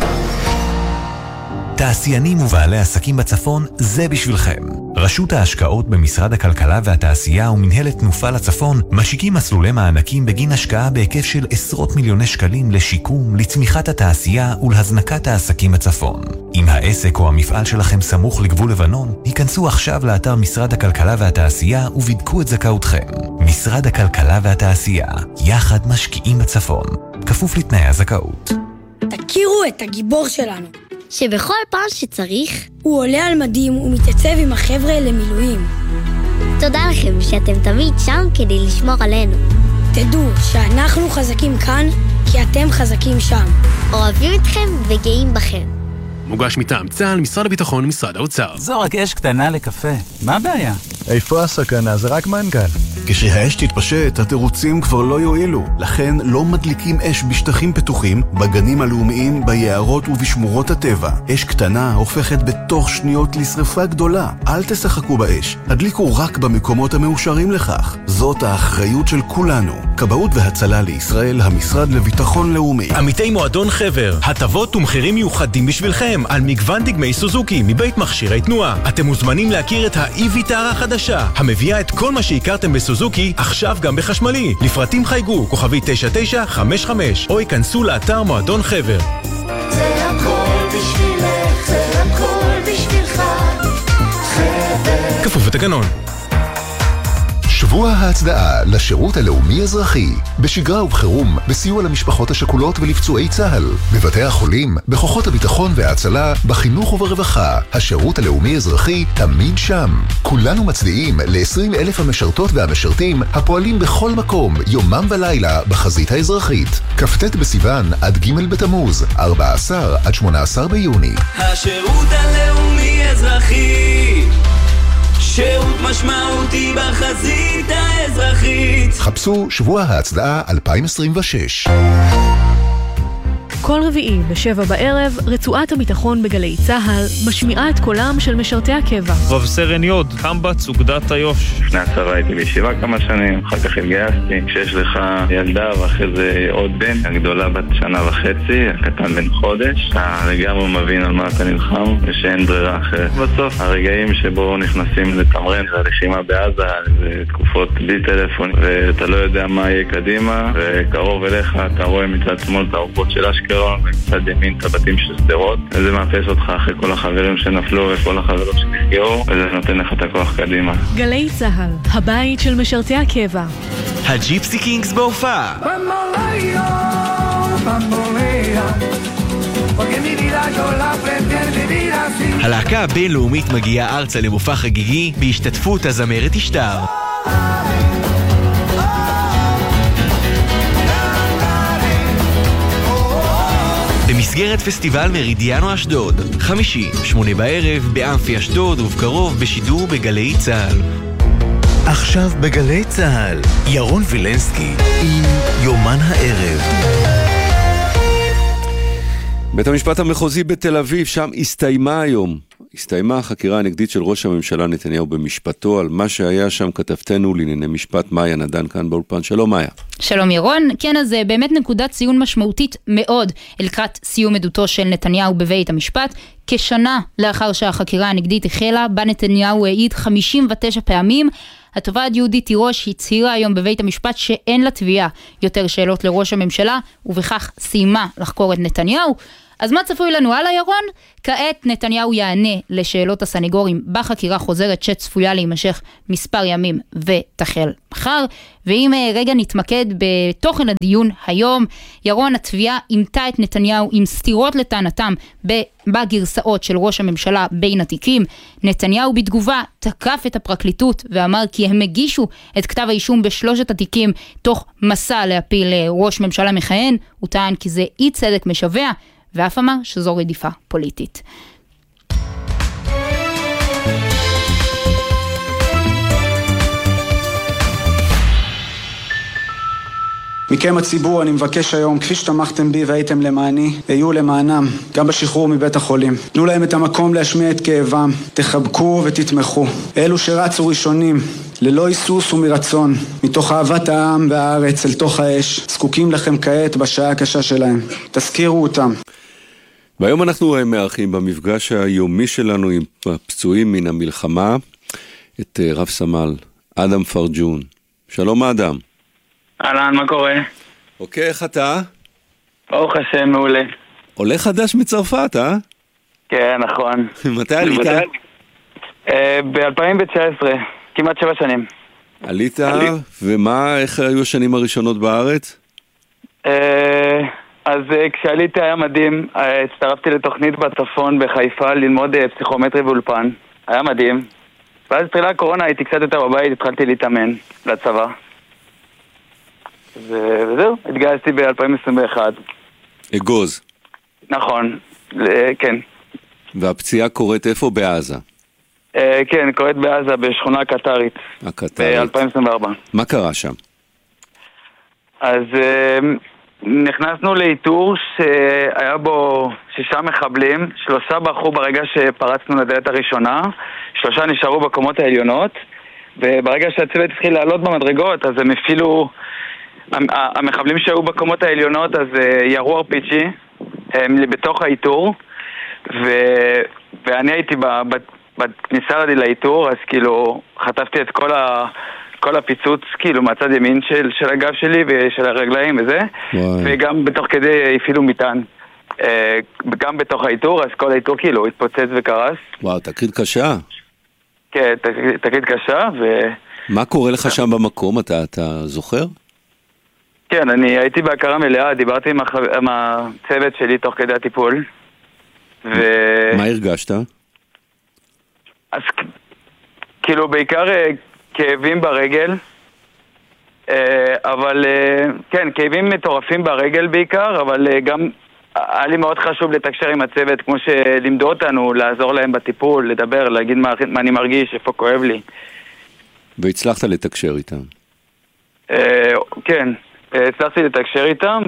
[SPEAKER 12] תעשיינים ובעלי עסקים בצפון, זה בשבילכם. רשות ההשקעות במשרד הכלכלה והתעשייה ומנהלת תנופה לצפון משיקים מסלולי מענקים בגין השקעה בהיקף של עשרות מיליוני שקלים לשיקום, לצמיחת התעשייה ולהזנקת העסקים בצפון. אם העסק או המפעל שלכם סמוך לגבול לבנון, היכנסו עכשיו לאתר משרד הכלכלה והתעשייה ובדקו את זכאותכם. משרד הכלכלה והתעשייה, יחד משקיעים בצפון. כפוף לתנאי הזכאות.
[SPEAKER 13] תכירו את הגיבור שלנו,
[SPEAKER 14] שבכל פעם שצריך
[SPEAKER 13] הוא עולה על מדים ומתייצב עם החבר'ה למילואים.
[SPEAKER 14] תודה לכם שאתם תמיד שם כדי לשמור עלינו.
[SPEAKER 13] תדעו שאנחנו חזקים כאן כי אתם חזקים שם.
[SPEAKER 14] אוהבים אתכם וגאים בכם.
[SPEAKER 15] מוגש מטעם צה"ל, משרד הביטחון ומשרד האוצר.
[SPEAKER 16] זו רק אש קטנה לקפה, מה הבעיה?
[SPEAKER 17] איפה הסכנה? זה רק מנגל. כשהאש תתפשט, התירוצים כבר לא יועילו. לכן לא מדליקים אש בשטחים פתוחים, בגנים הלאומיים, ביערות ובשמורות הטבע. אש קטנה הופכת בתוך שניות לשרפה גדולה. אל תשחקו באש, הדליקו רק במקומות המאושרים לכך. זאת האחריות של כולנו. כבאות והצלה לישראל, המשרד לביטחון לאומי.
[SPEAKER 7] עמיתי מועדון חבר, הטבות ומחירים מיוחדים בשבילכם על מגוון דגמי סוזוקי מבית מכשירי תנועה. אתם מוזמנים להכיר את ה-e-Vitara החדשה, המביאה את כל מה שהכרתם בסוזוקי, עכשיו גם בחשמלי. לפרטים חייגו, כוכבי 9955, או ייכנסו לאתר מועדון חבר.
[SPEAKER 18] זה הכל בשבילך, זה הכל בשבילך, חבר.
[SPEAKER 7] כפוף לתקנון.
[SPEAKER 19] שבוע ההצדעה לשירות הלאומי אזרחי, בשגרה ובחירום, בסיוע למשפחות השכולות ולפצועי צה"ל, בבתי החולים, בכוחות הביטחון וההצלה, בחינוך וברווחה. השירות הלאומי אזרחי תמיד שם. כולנו מצדיעים ל-20,000 המשרתות והמשרתים הפועלים בכל מקום, יומם ולילה, בחזית האזרחית. כ"ט בסיוון עד ג' בתמוז, 14 עד 18 ביוני.
[SPEAKER 18] השירות הלאומי אזרחי, שירות משמעותי בחזית האזרחית.
[SPEAKER 19] חפשו שבוע ההצדעה 2026.
[SPEAKER 20] כל רביעי ב-7 בערב, רצועת הביטחון בגלי צהל משמיעה את קולם של משרתי הקבע.
[SPEAKER 21] רב סרן יוד, קמב"ץ אוגדת איו"ש.
[SPEAKER 22] לפני הצבא הייתי בישיבה כמה שנים, אחר כך התגייסתי. כשיש לך ילדה ואחרי זה עוד בן, הגדולה בת 1.5 שנה, הקטן בן חודש, אתה לגמרי מבין על מה אתה נלחם ושאין ברירה אחרת. בסוף הרגעים שבו נכנסים לתמרן, זה הלחימה בעזה, זה תקופות בלי טלפון ואתה לא יודע מה יהיה קדימה, וקרוב אליך אתה רואה מצד שמאל את האורות של אשקלון ומצד ימין את הבתים של שדרות, וזה מאפס אותך אחרי כל החברים שנפלו וכל החברים שנפגעו, וזה נותן לך את הכוח קדימה.
[SPEAKER 20] גלי צהל, הבית של משרתי הקבע.
[SPEAKER 7] הג'יפסי קינגס בהופעה. הלהקה הבינלאומית מגיעה ארצה למופע חגיגי בהשתתפות הזמרת אשתר. במסגרת פסטיבל מרידיאנו אשדוד, חמישי, 8 בערב, באמפי אשדוד ובקרוב בשידור בגלי צהל.
[SPEAKER 12] עכשיו בגלי צהל, ירון וילנסקי עם יומן הערב.
[SPEAKER 2] בית המשפט המחוזי בתל אביב, שם הסתיימה היום הסתיימה החקירה הנגדית של ראש הממשלה נתניהו במשפטו. על מה שהיה שם כתבתנו לענייני משפט מאיה נדן כאן באולפן. שלום מאיה.
[SPEAKER 1] שלום ירון. כן, אז באמת נקודת ציון משמעותית מאוד לקראת סיום עדותו של נתניהו בבית המשפט. כשנה לאחר שהחקירה הנגדית החלה, בה נתניהו העיד 59 פעמים. התובעת יהודית תירוש הצהירה היום בבית המשפט שאין לתביעה יותר שאלות לראש הממשלה, ובכך סיימה לחקור את נתניהו. אז מה צפוי לנו הלאה ירון? כעת נתניהו יענה לשאלות הסניגורים בחקירה חוזרת שצפויה להימשך מספר ימים ותחל מחר. ואם רגע נתמקד בתוכן הדיון היום, ירון, התביעה אימתה את נתניהו עם סתירות לטענתם בגרסאות של ראש הממשלה בין התיקים. נתניהו בתגובה תקף את הפרקליטות ואמר כי הם הגישו את כתב האישום בשלושת התיקים תוך מסע להפיל ראש ממשלה מכהן. הוא טען כי זה אי צדק משווה, ואף אמר שזו רדיפה פוליטית.
[SPEAKER 3] מכם הציבור אני מבקש היום, כפי שתמכתם בי והייתם למעני, היו למענם, גם בשחרור מבית החולים. תנו להם את המקום להשמיע את כאבם, תחבקו ותתמכו. אלו שרצו ראשונים, ללא היסוס ומרצון, מתוך אהבת העם והארץ אל תוך האש, זקוקים לכם כעת בשעה הקשה שלהם. תזכירו אותם.
[SPEAKER 2] והיום אנחנו מארחים במפגש היומי שלנו עם הפצועים מן המלחמה, את רב סמל אדם פרג'ון. שלום אדם.
[SPEAKER 22] אהלן, מה קורה?
[SPEAKER 2] אוקיי, איך אתה?
[SPEAKER 22] ברוך השם, מעולה.
[SPEAKER 2] עולה חדש מצרפת, אה?
[SPEAKER 22] כן, נכון.
[SPEAKER 2] מתי עלית?
[SPEAKER 22] ב-2019, כמעט 7 שנים.
[SPEAKER 2] עלית, ומה, איך היו השנים הראשונות בארץ?
[SPEAKER 22] אז כשעליתי היה מדהים, הצטרפתי לתוכנית בצפון בחיפה ללמוד פסיכומטרי ואולפן. היה מדהים. ואז התחילה הקורונה, הייתי קצת יותר בבית, התחלתי להתאמן לצבא. וזהו, התגייסתי ב-2021.
[SPEAKER 2] אגוז.
[SPEAKER 22] נכון, כן.
[SPEAKER 2] והפציעה קורית איפה? בעזה?
[SPEAKER 22] כן, קורית בעזה, בשכונה קטרית.
[SPEAKER 2] הקטרית.
[SPEAKER 22] ב-2024.
[SPEAKER 2] מה קרה שם?
[SPEAKER 22] אז נכנסנו לאיתור שהיה בו 6 מחבלים, 3 ברחו ברגע שפרצנו לדלת הראשונה, 3 נשארו בקומות העליונות, וברגע שהצוות התחיל לעלות במדרגות, אז הם אפילו... המחבלים שהיו בקומות העליונות אז ירו RPG בתוך האיתור, ואני הייתי בכניסה לאיתור, אז כאילו חטפתי את כל הפיצוץ כאילו מהצד ימין של הגב שלי ושל הרגליים וזה, וגם בתוך כדי אפילו מטען גם בתוך האיתור, אז כל האיתור כאילו התפוצץ וקרס.
[SPEAKER 2] וואו, תקרית קשה.
[SPEAKER 22] כן, תקרית קשה.
[SPEAKER 2] מה קורה לך שם במקום, אתה זוכר?
[SPEAKER 22] כן, אני הייתי בהכרה מלאה, דיברתי עם הצוות שלי תוך כדי הטיפול.
[SPEAKER 2] מה הרגשת?
[SPEAKER 22] אז כאילו בעיקר כאבים ברגל, אבל כן, כאבים מטורפים ברגל בעיקר, אבל גם היה לי מאוד חשוב לתקשר עם הצוות, כמו שלימדו אותנו, לעזור להם בטיפול, לדבר, להגיד מה אני מרגיש, איפה כואב לי.
[SPEAKER 2] והצלחת לתקשר איתם?
[SPEAKER 22] כן. הצלחתי לתקשר איתם,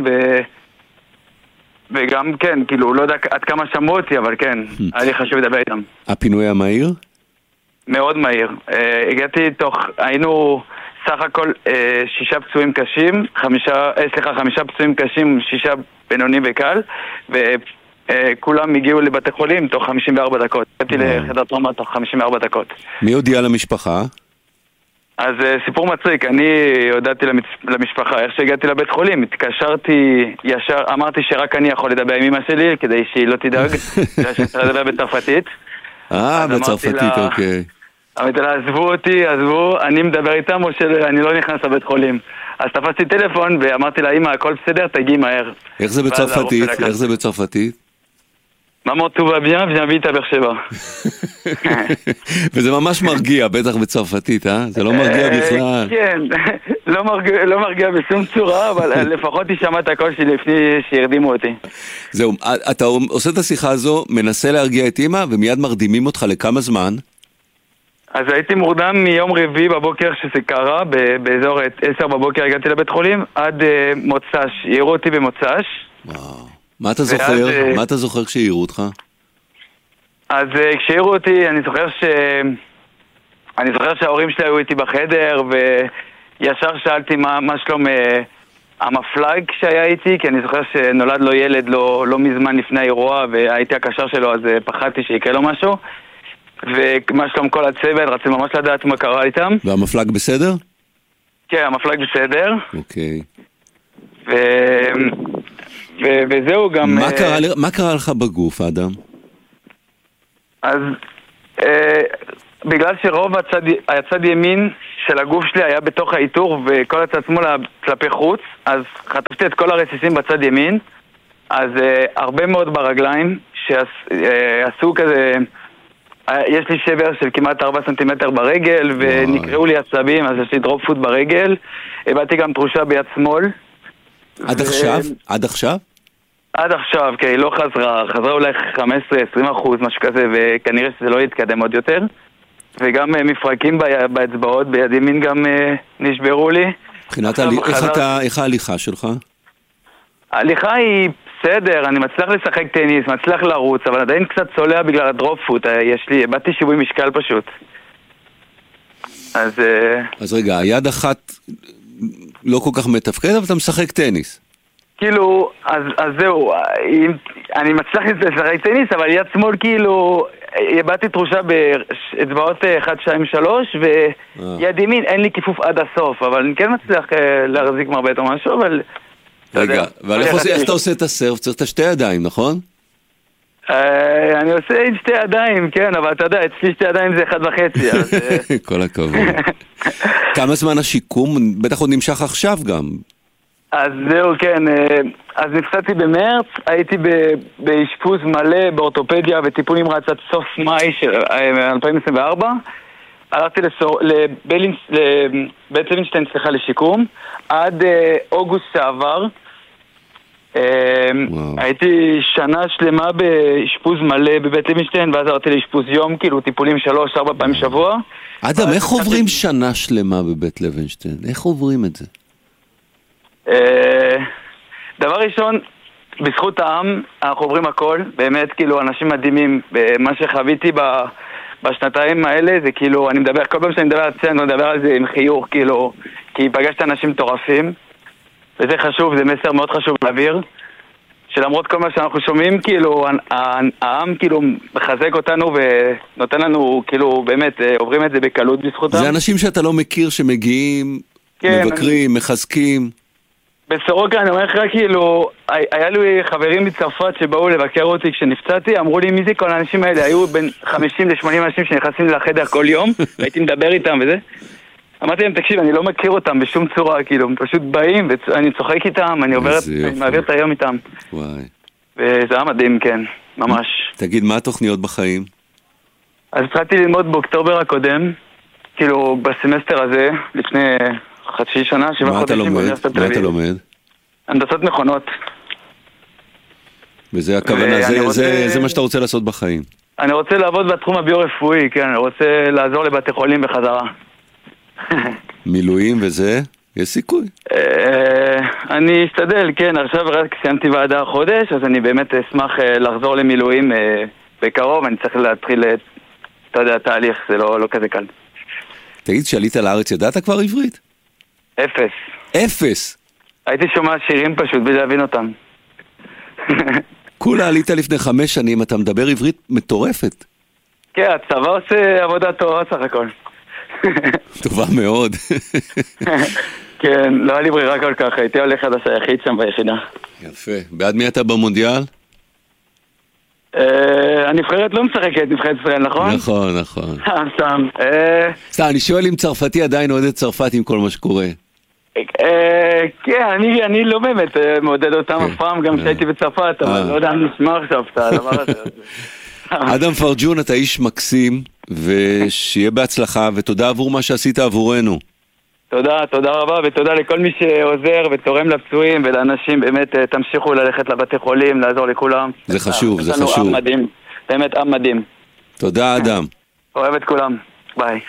[SPEAKER 22] וגם כן, כאילו, לא יודע עד כמה שמעו אותי, אבל כן, היה לי חשוב לדבר איתם.
[SPEAKER 2] הפינוי המהיר?
[SPEAKER 22] מאוד מהיר. הגעתי היינו סך הכל 6 פצועים קשים, 5 פצועים קשים, 6 בינוני וקל, וכולם הגיעו לבתי חולים תוך 54 דקות. הגעתי לחדר טראומה תוך 54 דקות.
[SPEAKER 2] מי הודיע למשפחה?
[SPEAKER 22] אז סיפור מצחיק, אני הודעתי למשפחה, איך שהגעתי לבית חולים, התקשרתי ישר, אמרתי שרק אני יכול לדבר עם אמא שלי, כדי שהיא לא תדאג, שאני צריך לדבר בצרפתית.
[SPEAKER 2] בצרפתית, אוקיי.
[SPEAKER 22] אמרתי לה, עזבו אותי, אני מדבר איתם או שאני לא נכנס לבית חולים. אז תפסתי טלפון ואמרתי לה, אמא, הכל בסדר, תגיעי מהר.
[SPEAKER 2] איך זה בצרפתית? איך זה בצרפתית?
[SPEAKER 22] Maman, tout va bien, viens vite à Beersheba.
[SPEAKER 2] וזה ממש מרגיע, בטח בצרפתית, אה? זה לא מרגיע בכלל.
[SPEAKER 22] כן, לא מרגיע בשום צורה, אבל לפחות תשמע את הקול שלי לפני שירדימו אותי.
[SPEAKER 2] זהו, אתה עושה את השיחה הזו, מנסה להרגיע את אמא, ומיד מרדימים אותך לכמה זמן?
[SPEAKER 22] אז הייתי מורדם מיום רביעי בבוקר שזה קרה, באזור 10 בבוקר הגעתי לבית חולים, עד מוצ"ש, העירו אותי במוצ"ש.
[SPEAKER 2] וואו. מה אתה זוכר? מה אתה זוכר כשהעירו אותך?
[SPEAKER 5] אז כשהעירו אותי, אני זוכר שההורים שלי היו איתי בחדר, וישר שאלתי מה שלום המפלג שהיה איתי, כי אני זוכר שנולד לו ילד לא מזמן לפני האירוע, והייתי הקשר שלו, אז פחדתי שיקרה לו משהו. ומה שלום כל הצוות, רציתי ממש לדעת מה קרה איתם.
[SPEAKER 2] והמפלג בסדר?
[SPEAKER 5] כן, המפלג בסדר.
[SPEAKER 2] אוקיי.
[SPEAKER 5] וזהו גם...
[SPEAKER 2] מה קרה לך בגוף, אדם?
[SPEAKER 5] אז בגלל שרוב הצד ימין של הגוף שלי היה בתוך האיתור וכל הצד שמאל כלפי חוץ, אז חטפתי את כל הרסיסים בצד ימין, אז הרבה מאוד ברגליים שעשו כזה... יש לי שבר של כמעט 4 סנטימטר ברגל ונקראו לי עצבים, אז יש לי דרופ פוט ברגל. הבאתי גם תרושה ביד שמאל.
[SPEAKER 2] עד עכשיו? עד עכשיו?
[SPEAKER 5] עד עכשיו, כי היא לא חזרה אולי 15-20%, משהו כזה, וכנראה שזה לא יתקדם עוד יותר. וגם מפרקים באצבעות, ביד ימין גם נשברו לי.
[SPEAKER 2] מבחינת איך ההליכה שלך?
[SPEAKER 5] ההליכה היא בסדר, אני מצליח לשחק טניס, מצליח לרוץ, אבל עדיין קצת צולע בגלל הדרופפוט. באתי שיווי משקל פשוט.
[SPEAKER 2] אז רגע, היד אחת לא כל כך מתפקד, אבל אתה משחק טניס.
[SPEAKER 5] כאילו, אז זהו, אני מצליח לשחק טניס, אבל יד שמאל כאילו, הבאתי תרושה באצבעות 1, 2, 3, ויד ימין אין לי כיפוף עד הסוף, אבל אני כן מצליח להחזיק מרבט או משהו, אבל...
[SPEAKER 2] רגע, אבל איך אתה עושה את הסרף? צריך את השתי ידיים, נכון?
[SPEAKER 5] אני עושה עם שתי ידיים, כן, אבל אתה יודע, אצלי שתי ידיים זה 1.5.
[SPEAKER 2] כל הכבוד. כמה זמן השיקום? בטח עוד נמשך עכשיו גם.
[SPEAKER 5] אז זהו, כן. אז נפצעתי במרץ, הייתי באשפוז מלא באורתופדיה וטיפול נמרץ עד סוף מאי של 2024. הלכתי לבית לוינשטיין, לשיקום, עד אוגוסט שעבר. הייתי שנה שלמה באשפוז מלא בבית לוינשטיין, ואז הלכתי לאשפוז יום, כאילו טיפולים 3-4 פעמים שבוע.
[SPEAKER 2] אדם, איך עוברים שנה שלמה בבית לוינשטיין? איך עוברים את זה?
[SPEAKER 5] דבר ראשון, בזכות העם אנחנו עוברים הכל, באמת כאילו אנשים מדהימים. מה שחוויתי בשנתיים האלה זה כאילו, אני מדבר, כל פעם שאני מדבר על זה, אני מדבר על זה עם חיוך, כאילו, כי פגשת אנשים מטורפים, וזה חשוב, זה מסר מאוד חשוב להעביר, שלמרות כל מה שאנחנו שומעים, כאילו, העם כאילו מחזק אותנו ונותן לנו, כאילו, באמת, עוברים את זה בקלות בזכותם.
[SPEAKER 2] זה אנשים שאתה לא מכיר שמגיעים, כן, מבקרים, מחזקים.
[SPEAKER 5] בסורוקה אני אומר לך, כאילו, היה לי חברים מצרפת שבאו לבקר אותי כשנפצעתי, אמרו לי מי זה כל האנשים האלה, היו בין 50 ל-80 אנשים שנכנסים לחדר כל יום, והייתי מדבר איתם וזה. אמרתי להם, תקשיב, אני לא מכיר אותם בשום צורה, כאילו, הם פשוט באים ואני צוחק איתם, אני מעביר את היום איתם.
[SPEAKER 2] וואי.
[SPEAKER 5] וזה היה מדהים, כן, ממש.
[SPEAKER 2] תגיד, מה התוכניות בחיים?
[SPEAKER 5] אז התחלתי ללמוד באוקטובר הקודם, כאילו, בסמסטר הזה, לפני... חצי שנה, 7 חודשים.
[SPEAKER 2] מה אתה לומד?
[SPEAKER 5] הנדסת מכונות.
[SPEAKER 2] וזה הכוונה, זה מה שאתה רוצה לעשות בחיים.
[SPEAKER 5] אני רוצה לעבוד בתחום הביו-רפואי, כן, אני רוצה לעזור לבתי חולים בחזרה.
[SPEAKER 2] מילואים וזה? יש סיכוי.
[SPEAKER 5] אני אשתדל, כן, עכשיו רק סיימתי ועדה החודש, אז אני באמת אשמח לחזור למילואים בקרוב, אני צריך להתחיל, אתה יודע, תהליך, זה לא כזה קל.
[SPEAKER 2] תגיד, שעלית לארץ, ידעת כבר עברית?
[SPEAKER 5] 0. הייתי שומע שירים פשוט בלי להבין אותם.
[SPEAKER 2] כולה עלית לפני 5 שנים, אתה מדבר עברית מטורפת.
[SPEAKER 5] כן, הצבא עושה עבודה טובה סך הכל.
[SPEAKER 2] טובה מאוד.
[SPEAKER 5] כן, לא היה לי ברירה כל כך, הייתי עולה חדש היחיד שם ביחידה.
[SPEAKER 2] יפה. בעד מי אתה במונדיאל?
[SPEAKER 5] הנבחרת לא משחקת, נבחרת ישראל, נכון?
[SPEAKER 2] נכון.
[SPEAKER 5] סתם.
[SPEAKER 2] אני שואל אם צרפתי עדיין עודד צרפת עם כל מה שקורה.
[SPEAKER 5] כן, אני לא באמת מעודד אותם אף פעם, גם כשהייתי בצרפת, אבל לא יודע, אני אשמח עכשיו את הדבר הזה.
[SPEAKER 2] אדם פרג'ון, אתה איש מקסים, ושיהיה בהצלחה, ותודה עבור מה שעשית עבורנו.
[SPEAKER 5] תודה רבה, ותודה לכל מי שעוזר ותורם לפצועים ולאנשים, באמת תמשיכו ללכת לבתי חולים, לעזור לכולם.
[SPEAKER 2] זה חשוב, זה חשוב.
[SPEAKER 5] יש לנו עם מדהים, באמת עם מדהים.
[SPEAKER 2] תודה אדם.
[SPEAKER 5] אוהב את כולם, ביי.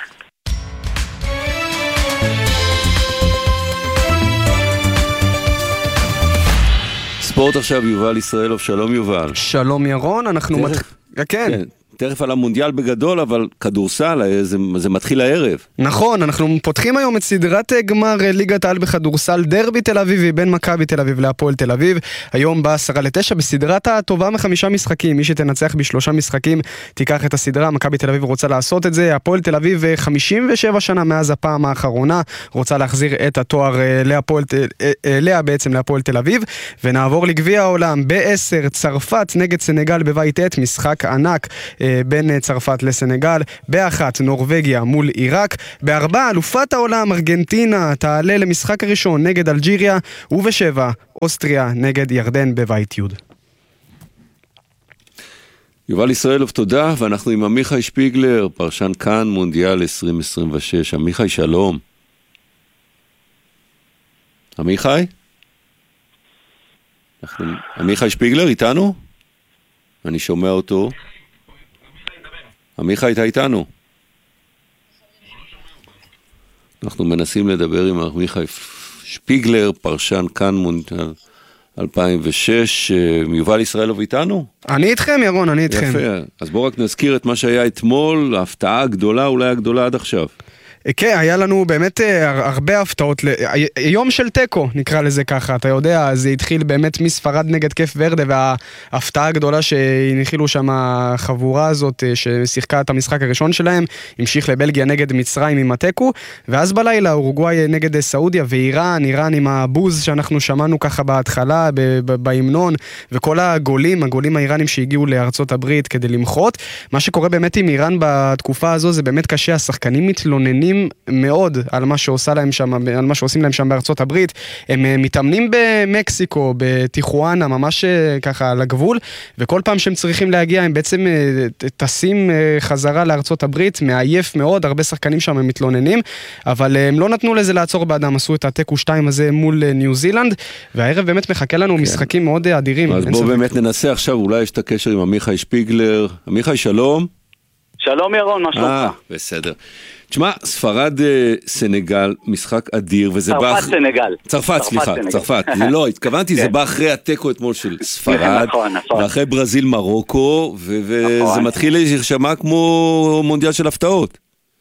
[SPEAKER 2] ספורט עכשיו, יובל ישראלוב, שלום יובל.
[SPEAKER 6] שלום ירון, אנחנו
[SPEAKER 2] כן, תכף על המונדיאל בגדול, אבל כדורסל, זה מתחיל הערב.
[SPEAKER 6] נכון, אנחנו פותחים היום את סדרת גמר ליגת העל בכדורסל, דרבי תל אביבי בין מכבי תל אביב להפועל תל אביב, היום ב10:50 בסדרת הטובה מ5 משחקים, מי שתנצח ב3 משחקים תיקח את הסדרה, מכבי תל אביב רוצה לעשות את זה, הפועל תל אביב 57 שנה מאז הפעם האחרונה, רוצה להחזיר את התואר להפועל תל אביב, ונעבור לגביע העולם ב10, צרפת נגד סנגל בבית עת, משחק ענק בין צרפת לסנגל, ב1 נורווגיה מול עיראק, ב4 אלופת העולם ארגנטינה תעלה למשחק הראשון נגד אלג'יריה, וב7 אוסטריה נגד ירדן בבית י'.
[SPEAKER 2] יובל ישראלוב, תודה, ואנחנו עם עמיחי שפיגלר, פרשן כאן מונדיאל 2026. עמיחי, שלום. עמיחי? עמיחי שפיגלר איתנו? אני שומע אותו. עמיחי, אתה איתנו? אנחנו מנסים לדבר עם עמיחי שפיגלר, פרשן כאן מונדיאל 2006. יובל ישראלוב איתנו?
[SPEAKER 6] אני איתכם, ירון, אני איתכם.
[SPEAKER 2] יפה, אז בואו רק נזכיר את מה שהיה אתמול, ההפתעה הגדולה, אולי הגדולה עד עכשיו.
[SPEAKER 6] כן, היה לנו באמת הרבה הפתעות, יום של טקו נקרא לזה ככה, אתה יודע, זה התחיל באמת מספרד נגד קף ורדה, וההפתעה הגדולה שהנחילו שם החבורה הזאת ששיחקה את המשחק הראשון שלהם, המשיך לבלגיה נגד מצרים עם הטקו, ואז בלילה אורוגוואי נגד סעודיה ואיראן, איראן עם הבוז שאנחנו שמענו ככה בהתחלה בהמנון, וכל הגולים האיראנים שהגיעו לארצות הברית כדי למחות. מה שקורה באמת עם איראן בתקופה הזו זה באמת קשה, השחקנים מתלוננים מאוד על מה שעושים להם שם בארצות הברית. הם מתאמנים במקסיקו, בטיחואנה, ממש ככה על הגבול, וכל פעם שהם צריכים להגיע הם בעצם טסים חזרה לארצות הברית, מעייף מאוד, הרבה שחקנים שם הם מתלוננים, אבל הם לא נתנו לזה לעצור באדם, עשו את הטקו 2 הזה מול ניו זילנד, והערב באמת מחכה לנו משחקים מאוד אדירים.
[SPEAKER 2] אז בואו באמת ננסה עכשיו, אולי יש את הקשר עם עמיחי שפיגלר. עמיחי, שלום.
[SPEAKER 5] שלום ירון, מה שלומך?
[SPEAKER 2] בסדר. תשמע, ספרד סנגל, משחק אדיר, וזה בא...
[SPEAKER 5] צרפת סנגל.
[SPEAKER 2] צרפת. לא, התכוונתי, זה בא אחרי הטקו אתמול של ספרד, ואחרי ברזיל מרוקו, וזה מתחיל להישמע כמו מונדיאל של הפתעות.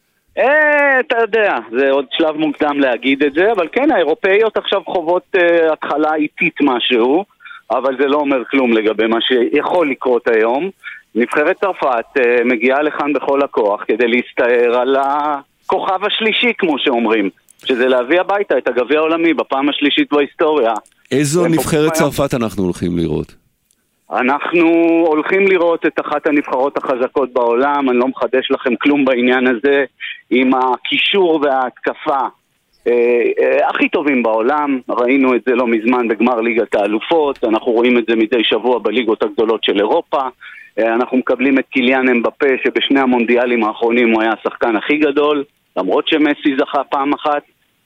[SPEAKER 5] אתה יודע, זה עוד שלב מוקדם להגיד את זה, אבל כן, האירופאיות עכשיו חוות התחלה איטית משהו, אבל זה לא אומר כלום לגבי מה שיכול לקרות היום. נבחרת צרפת מגיעה לכאן בכל הכוח כדי להסתער על הכוכב השלישי, כמו שאומרים, שזה להביא הביתה את הגביע העולמי בפעם השלישית בהיסטוריה.
[SPEAKER 2] איזו נבחרת צרפת אנחנו הולכים לראות?
[SPEAKER 5] אנחנו הולכים לראות את אחת הנבחרות החזקות בעולם, אני לא מחדש לכם כלום בעניין הזה, עם הקישור וההתקפה הכי טובים בעולם. ראינו את זה לא מזמן בגמר ליגת האלופות, אנחנו רואים את זה מדי שבוע בליגות הגדולות של אירופה, אנחנו מקבלים את קיליאן אמבפה שבשני המונדיאלים האחרונים הוא היה השחקן הכי גדול, למרות שמסי זכה פעם אחת,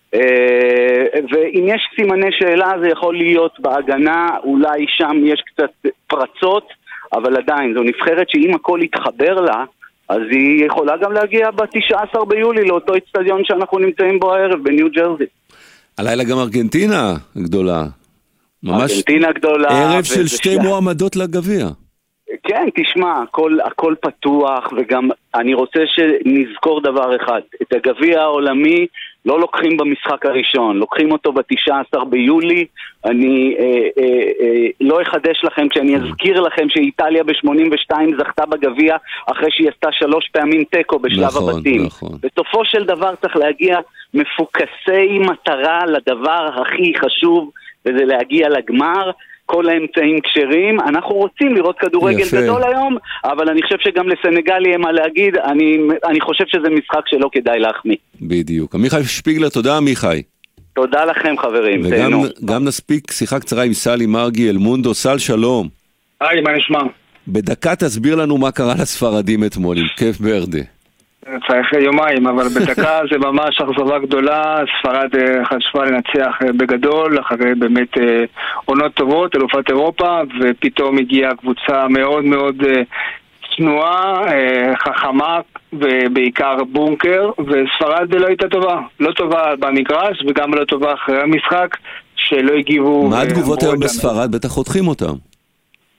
[SPEAKER 5] ואם יש סימני שאלה זה יכול להיות בהגנה, אולי שם יש קצת פרצות, אבל עדיין זו נבחרת שאם הכל יתחבר לה, אז היא יכולה גם להגיע ב-19 ביולי לאותו אצטדיון שאנחנו נמצאים בו הערב בניו ג'רזי.
[SPEAKER 2] הלילה גם ארגנטינה גדולה.
[SPEAKER 5] ארגנטינה גדולה.
[SPEAKER 2] ערב של שתי מועמדות לגביע.
[SPEAKER 5] כן, תשמע, הכל פתוח, וגם אני רוצה שנזכור דבר אחד, את הגביע העולמי לא לוקחים במשחק הראשון, לוקחים אותו ב-19 ביולי, אני לא אחדש לכם כשאני אזכיר לכם שאיטליה ב-82 זכתה בגביע אחרי שהיא עשתה 3 פעמים טקו בשלב הבתים. בסופו של דבר צריך להגיע מפוקסי מטרה לדבר הכי חשוב, וזה להגיע לגמר, כל האמצעים כשרים. אנחנו רוצים לראות כדורגל גדול היום, אבל אני חושב שגם לסנגל יהיה מה להגיד. אני חושב שזה משחק שלא כדאי להחמיא.
[SPEAKER 2] בדיוק. עמיחי שפיגלר, תודה עמיחי.
[SPEAKER 5] תודה לכם חברים.
[SPEAKER 2] וגם נספיק שיחה קצרה עם סלי מרגי אל מונדו. סל, שלום.
[SPEAKER 9] היי, מה נשמע?
[SPEAKER 2] בדקה תסביר לנו מה קרה לספרדים אתמול עם קף ורדה.
[SPEAKER 9] צריך יומיים, אבל בדקה זה ממש אכזבה גדולה. ספרד חשבה לנצח בגדול אחרי באמת עונות טובות, אלופת אירופה, ופתאום הגיעה קבוצה מאוד מאוד צנועה, חכמה ובעיקר בונקר, וספרד לא הייתה טובה, לא טובה במגרש וגם לא טובה אחרי המשחק, שלא הגיבו.
[SPEAKER 2] מה התגובות היום בספרד? בטח חותכים אותם.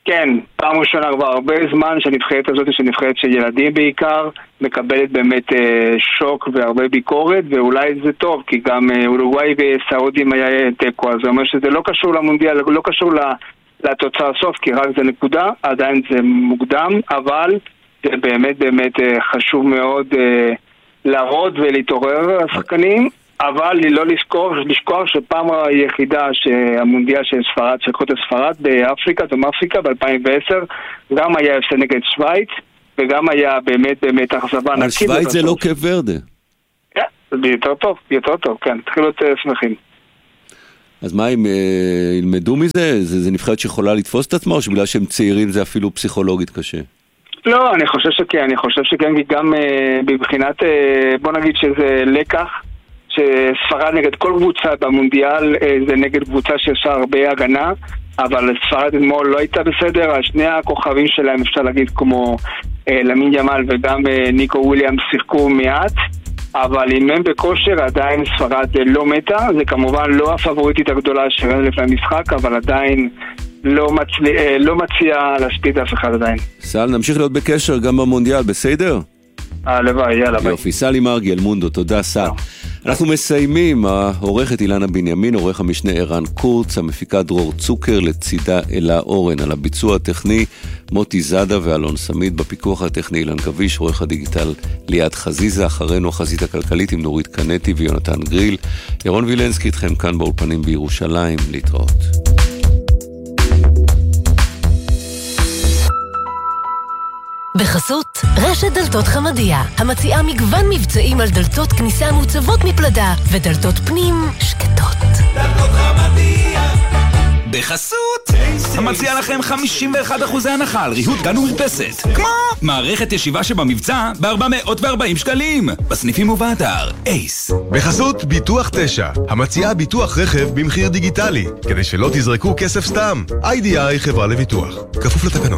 [SPEAKER 9] כן, פעם ראשונה כבר הרבה זמן שהנבחרת הזאת, שנבחרת של ילדים בעיקר, מקבלת באמת שוק והרבה ביקורת, ואולי זה טוב, כי גם אורוגוואי וסעודים היה תיקו, אז זה אומר שזה לא קשור למונדיאל, לא קשור לתוצאה הסוף, כי רק זה נקודה, עדיין זה מוקדם, אבל זה באמת באמת חשוב מאוד להראות ולהתעורר השחקנים, אבל לא לשכוח שפעם היחידה שהמונדיאל של ספרד, של קוטה ספרד באפריקה, דרום אפריקה ב-2010, גם היה הפסד נגד שווייץ, וגם היה באמת באמת אכזבה ענקית.
[SPEAKER 2] שווייץ זה לא קייפ ורדה.
[SPEAKER 9] כן, זה יותר טוב, כן, תתחילו להיות שמחים.
[SPEAKER 2] אז מה, הם ילמדו מזה? זה נבחרת שיכולה לתפוס את עצמה, או שבגלל שהם צעירים זה אפילו פסיכולוגית קשה?
[SPEAKER 9] לא, אני חושב שכן, כי גם בבחינת, בוא נגיד שזה לקח, שספרד נגד כל קבוצה במונדיאל זה נגד קבוצה שעושה הרבה הגנה, אבל ספרד אתמול לא הייתה בסדר. שני הכוכבים שלהם, אפשר להגיד, כמו למין ימל וגם ניקו וויליאמס, שיחקו מעט, אבל אם הם בכושר עדיין ספרד לא מתה. זה כמובן לא הפבוריטית הגדולה שראינו לפני המשחק, אבל עדיין לא מציע להשפיט אף אחד עדיין.
[SPEAKER 2] סל, נמשיך להיות בקשר גם במונדיאל, בסדר?
[SPEAKER 9] הלוואי, יאללה ביי.
[SPEAKER 2] יופי, סלי מרגי, אלמונדו, תודה סל. אנחנו מסיימים, העורכת אילנה בנימין, עורך המשנה ערן קורץ, המפיקה דרור צוקר, לצידה אלה אורן, על הביצוע הטכני מוטי זאדה ואלון סמית, בפיקוח הטכני אילן גביש, עורך הדיגיטל ליעד חזיזה, אחרינו החזית הכלכלית עם נורית קנטי ויונתן גריל. ירון וילנסקי איתכם כאן באולפנים בירושלים, להתראות.
[SPEAKER 11] בחסות רשת דלתות חמדיה, המציעה מגוון מבצעים על דלתות כניסה מוצבות מפלדה ודלתות פנים שקטות.
[SPEAKER 7] דלתות חמדיה. בחסות המציעה לכם 51% הנחה על ריהוט גן ומרפסת, כמו מערכת ישיבה שבמבצע ב-440 שקלים בסניפים ובאתר אייס.
[SPEAKER 8] בחסות ביטוח 9, המציעה ביטוח רכב במחיר דיגיטלי, כדי שלא תזרקו כסף סתם. IDI חברה לביטוח, כפוף לתקנון.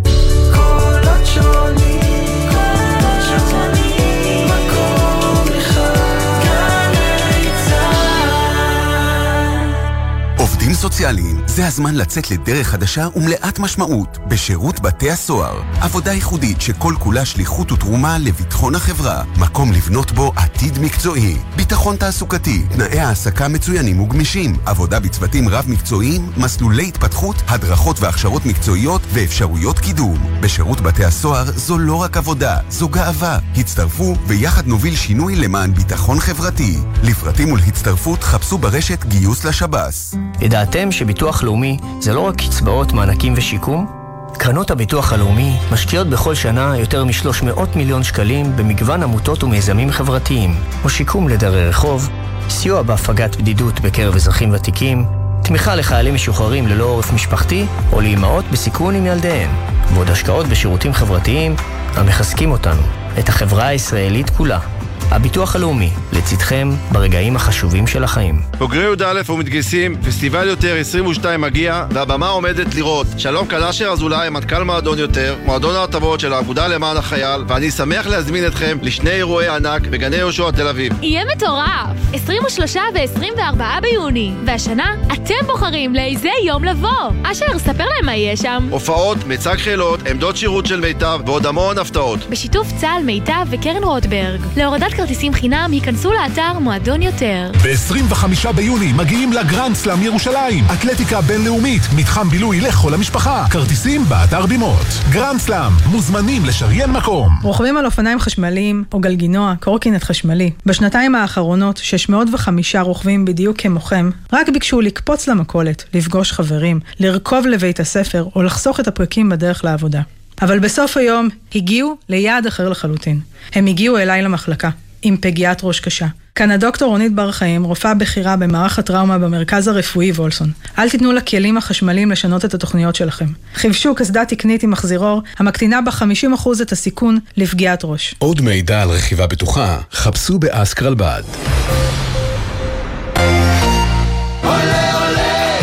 [SPEAKER 10] עובדים סוציאליים, זה הזמן לצאת לדרך חדשה ומלאת משמעות בשירות בתי הסוהר. עבודה ייחודית שכל כולה שליחות ותרומה לביטחון החברה. מקום לבנות בו עתיד מקצועי. ביטחון תעסוקתי, תנאי העסקה מצוינים וגמישים. עבודה בצוותים רב מקצועיים, מסלולי התפתחות, הדרכות והכשרות מקצועיות ואפשרויות קידום. בשירות בתי הסוהר זו לא רק עבודה, זו גאווה. הצטרפו ויחד נוביל שינוי למען ביטחון חברתי. לפרטים ולהצטרפות חפשו ברשת גיוס לשב"ס.
[SPEAKER 23] ידעתם שביטוח לאומי זה לא רק קצבאות, מענקים ושיקום? קרנות הביטוח הלאומי משקיעות בכל שנה יותר מ-300 מיליון שקלים במגוון עמותות ומיזמים חברתיים, או שיקום לדרי רחוב, סיוע בהפגת בדידות בקרב אזרחים ותיקים, תמיכה לחיילים משוחררים ללא עורף משפחתי, או לאימהות בסיכון עם ילדיהן, ועוד השקעות בשירותים חברתיים המחזקים אותנו, את החברה הישראלית כולה. הביטוח הלאומי, לצדכם ברגעים החשובים של החיים.
[SPEAKER 8] בוגרי י"א ומתגייסים, פסטיבל יותר 22 מגיע, והבמה עומדת לראות. שלום קלאשר אזולאי, מנכ"ל מועדון יותר, מועדון ההטבות של האגודה למען החייל, ואני שמח להזמין אתכם לשני אירועי ענק בגני יהושע תל אביב.
[SPEAKER 20] יהיה מטורף! 23 ו-24 ביוני, והשנה אתם בוחרים לאיזה יום לבוא. אשר, ספר להם מה יהיה שם.
[SPEAKER 8] הופעות, מצג חילות, עמדות שירות של מיטב ועוד המון הפתעות.
[SPEAKER 20] בשיתוף צה"ל, מיטב וקרן רוטברג. להורדת כרטיסים חינם, ייכנסו לאתר מועדון יותר.
[SPEAKER 24] ב-25 ביוני מגיעים לגרנד סלאם ירושלים, אתלטיקה בינלאומית, מתחם בילוי לכל המשפחה. כרטיסים באתר בימות. גרנד סלאם, מוזמנים לשריין מקום.
[SPEAKER 25] רוכבים על אופניים חשמליים או גלגינוע, קורקינט חשמלי. בשנתיים האחרונות 605 רוכבים בדיוק כמוכם רק ביקשו לקפוץ למכולת, לפגוש חברים, לרכוב לבית הספר או לחסוך את הפרקים בדרך לעבודה. אבל בסוף היום הגיעו ליעד אחר לחלוטין. הם הגיעו אליי למחלקה, עם פגיעת ראש קשה. כאן הדוקטור רונית בר חיים, רופאה בכירה במערך הטראומה במרכז הרפואי וולסון. אל תיתנו לכלים החשמליים לשנות את התוכניות שלכם. חיפשו קסדה תקנית עם מחזירור, המקטינה ב-50% את הסיכון לפגיעת ראש.
[SPEAKER 24] עוד מידע על רכיבה בטוחה, חפשו באסקרלבד.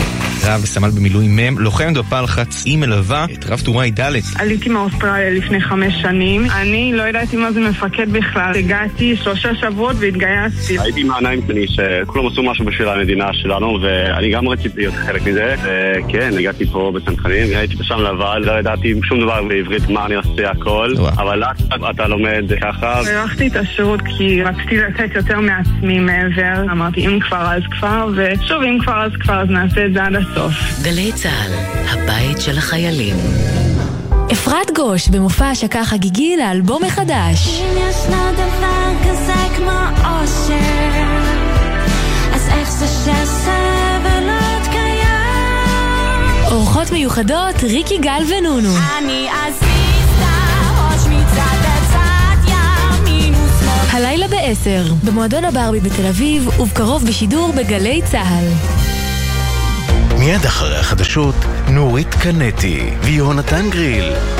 [SPEAKER 4] רב וסמל במילואים מ', לוחמת בפלחץ, היא מלווה את רב טוראי ד'.
[SPEAKER 13] עליתי מאוסטרליה לפני 5 שנים. אני לא ידעתי מה זה מפקד בכלל. הגעתי 3 שבועות והתגייסתי.
[SPEAKER 14] הייתי עם העיניים שלי שכולם עשו משהו בשביל המדינה שלנו, ואני גם רציתי להיות חלק מזה. וכן, הגעתי פה בצנחנים, הייתי שם לבד, לא ידעתי שום דבר בעברית מה אני עושה הכל, אבל לאט אתה לומד ככה.
[SPEAKER 13] הלכתי את השירות כי רציתי לתת יותר מעצמי מעבר. אמרתי, אם כבר אז כבר, ושוב, אם כבר אז כבר, אז נעשה את זה עד הסוף.
[SPEAKER 11] גלי צהל, הבית של החיילים.
[SPEAKER 20] אפרת גוש במופע השקה חגיגי לאלבום החדש.
[SPEAKER 15] אם ישנה דבר כזה כמו אושר, אז איך זה שסבל עוד קיים?
[SPEAKER 20] אורחות מיוחדות ריקי גל ונונו.
[SPEAKER 15] אני אזיזתה ראש מצד לצד, ימין ושמאל.
[SPEAKER 20] הלילה ב-10 במועדון הברבי בתל אביב, ובקרוב בשידור בגלי צהל.
[SPEAKER 12] מיד אחרי החדשות, נורית קנטי ויונתן גריל.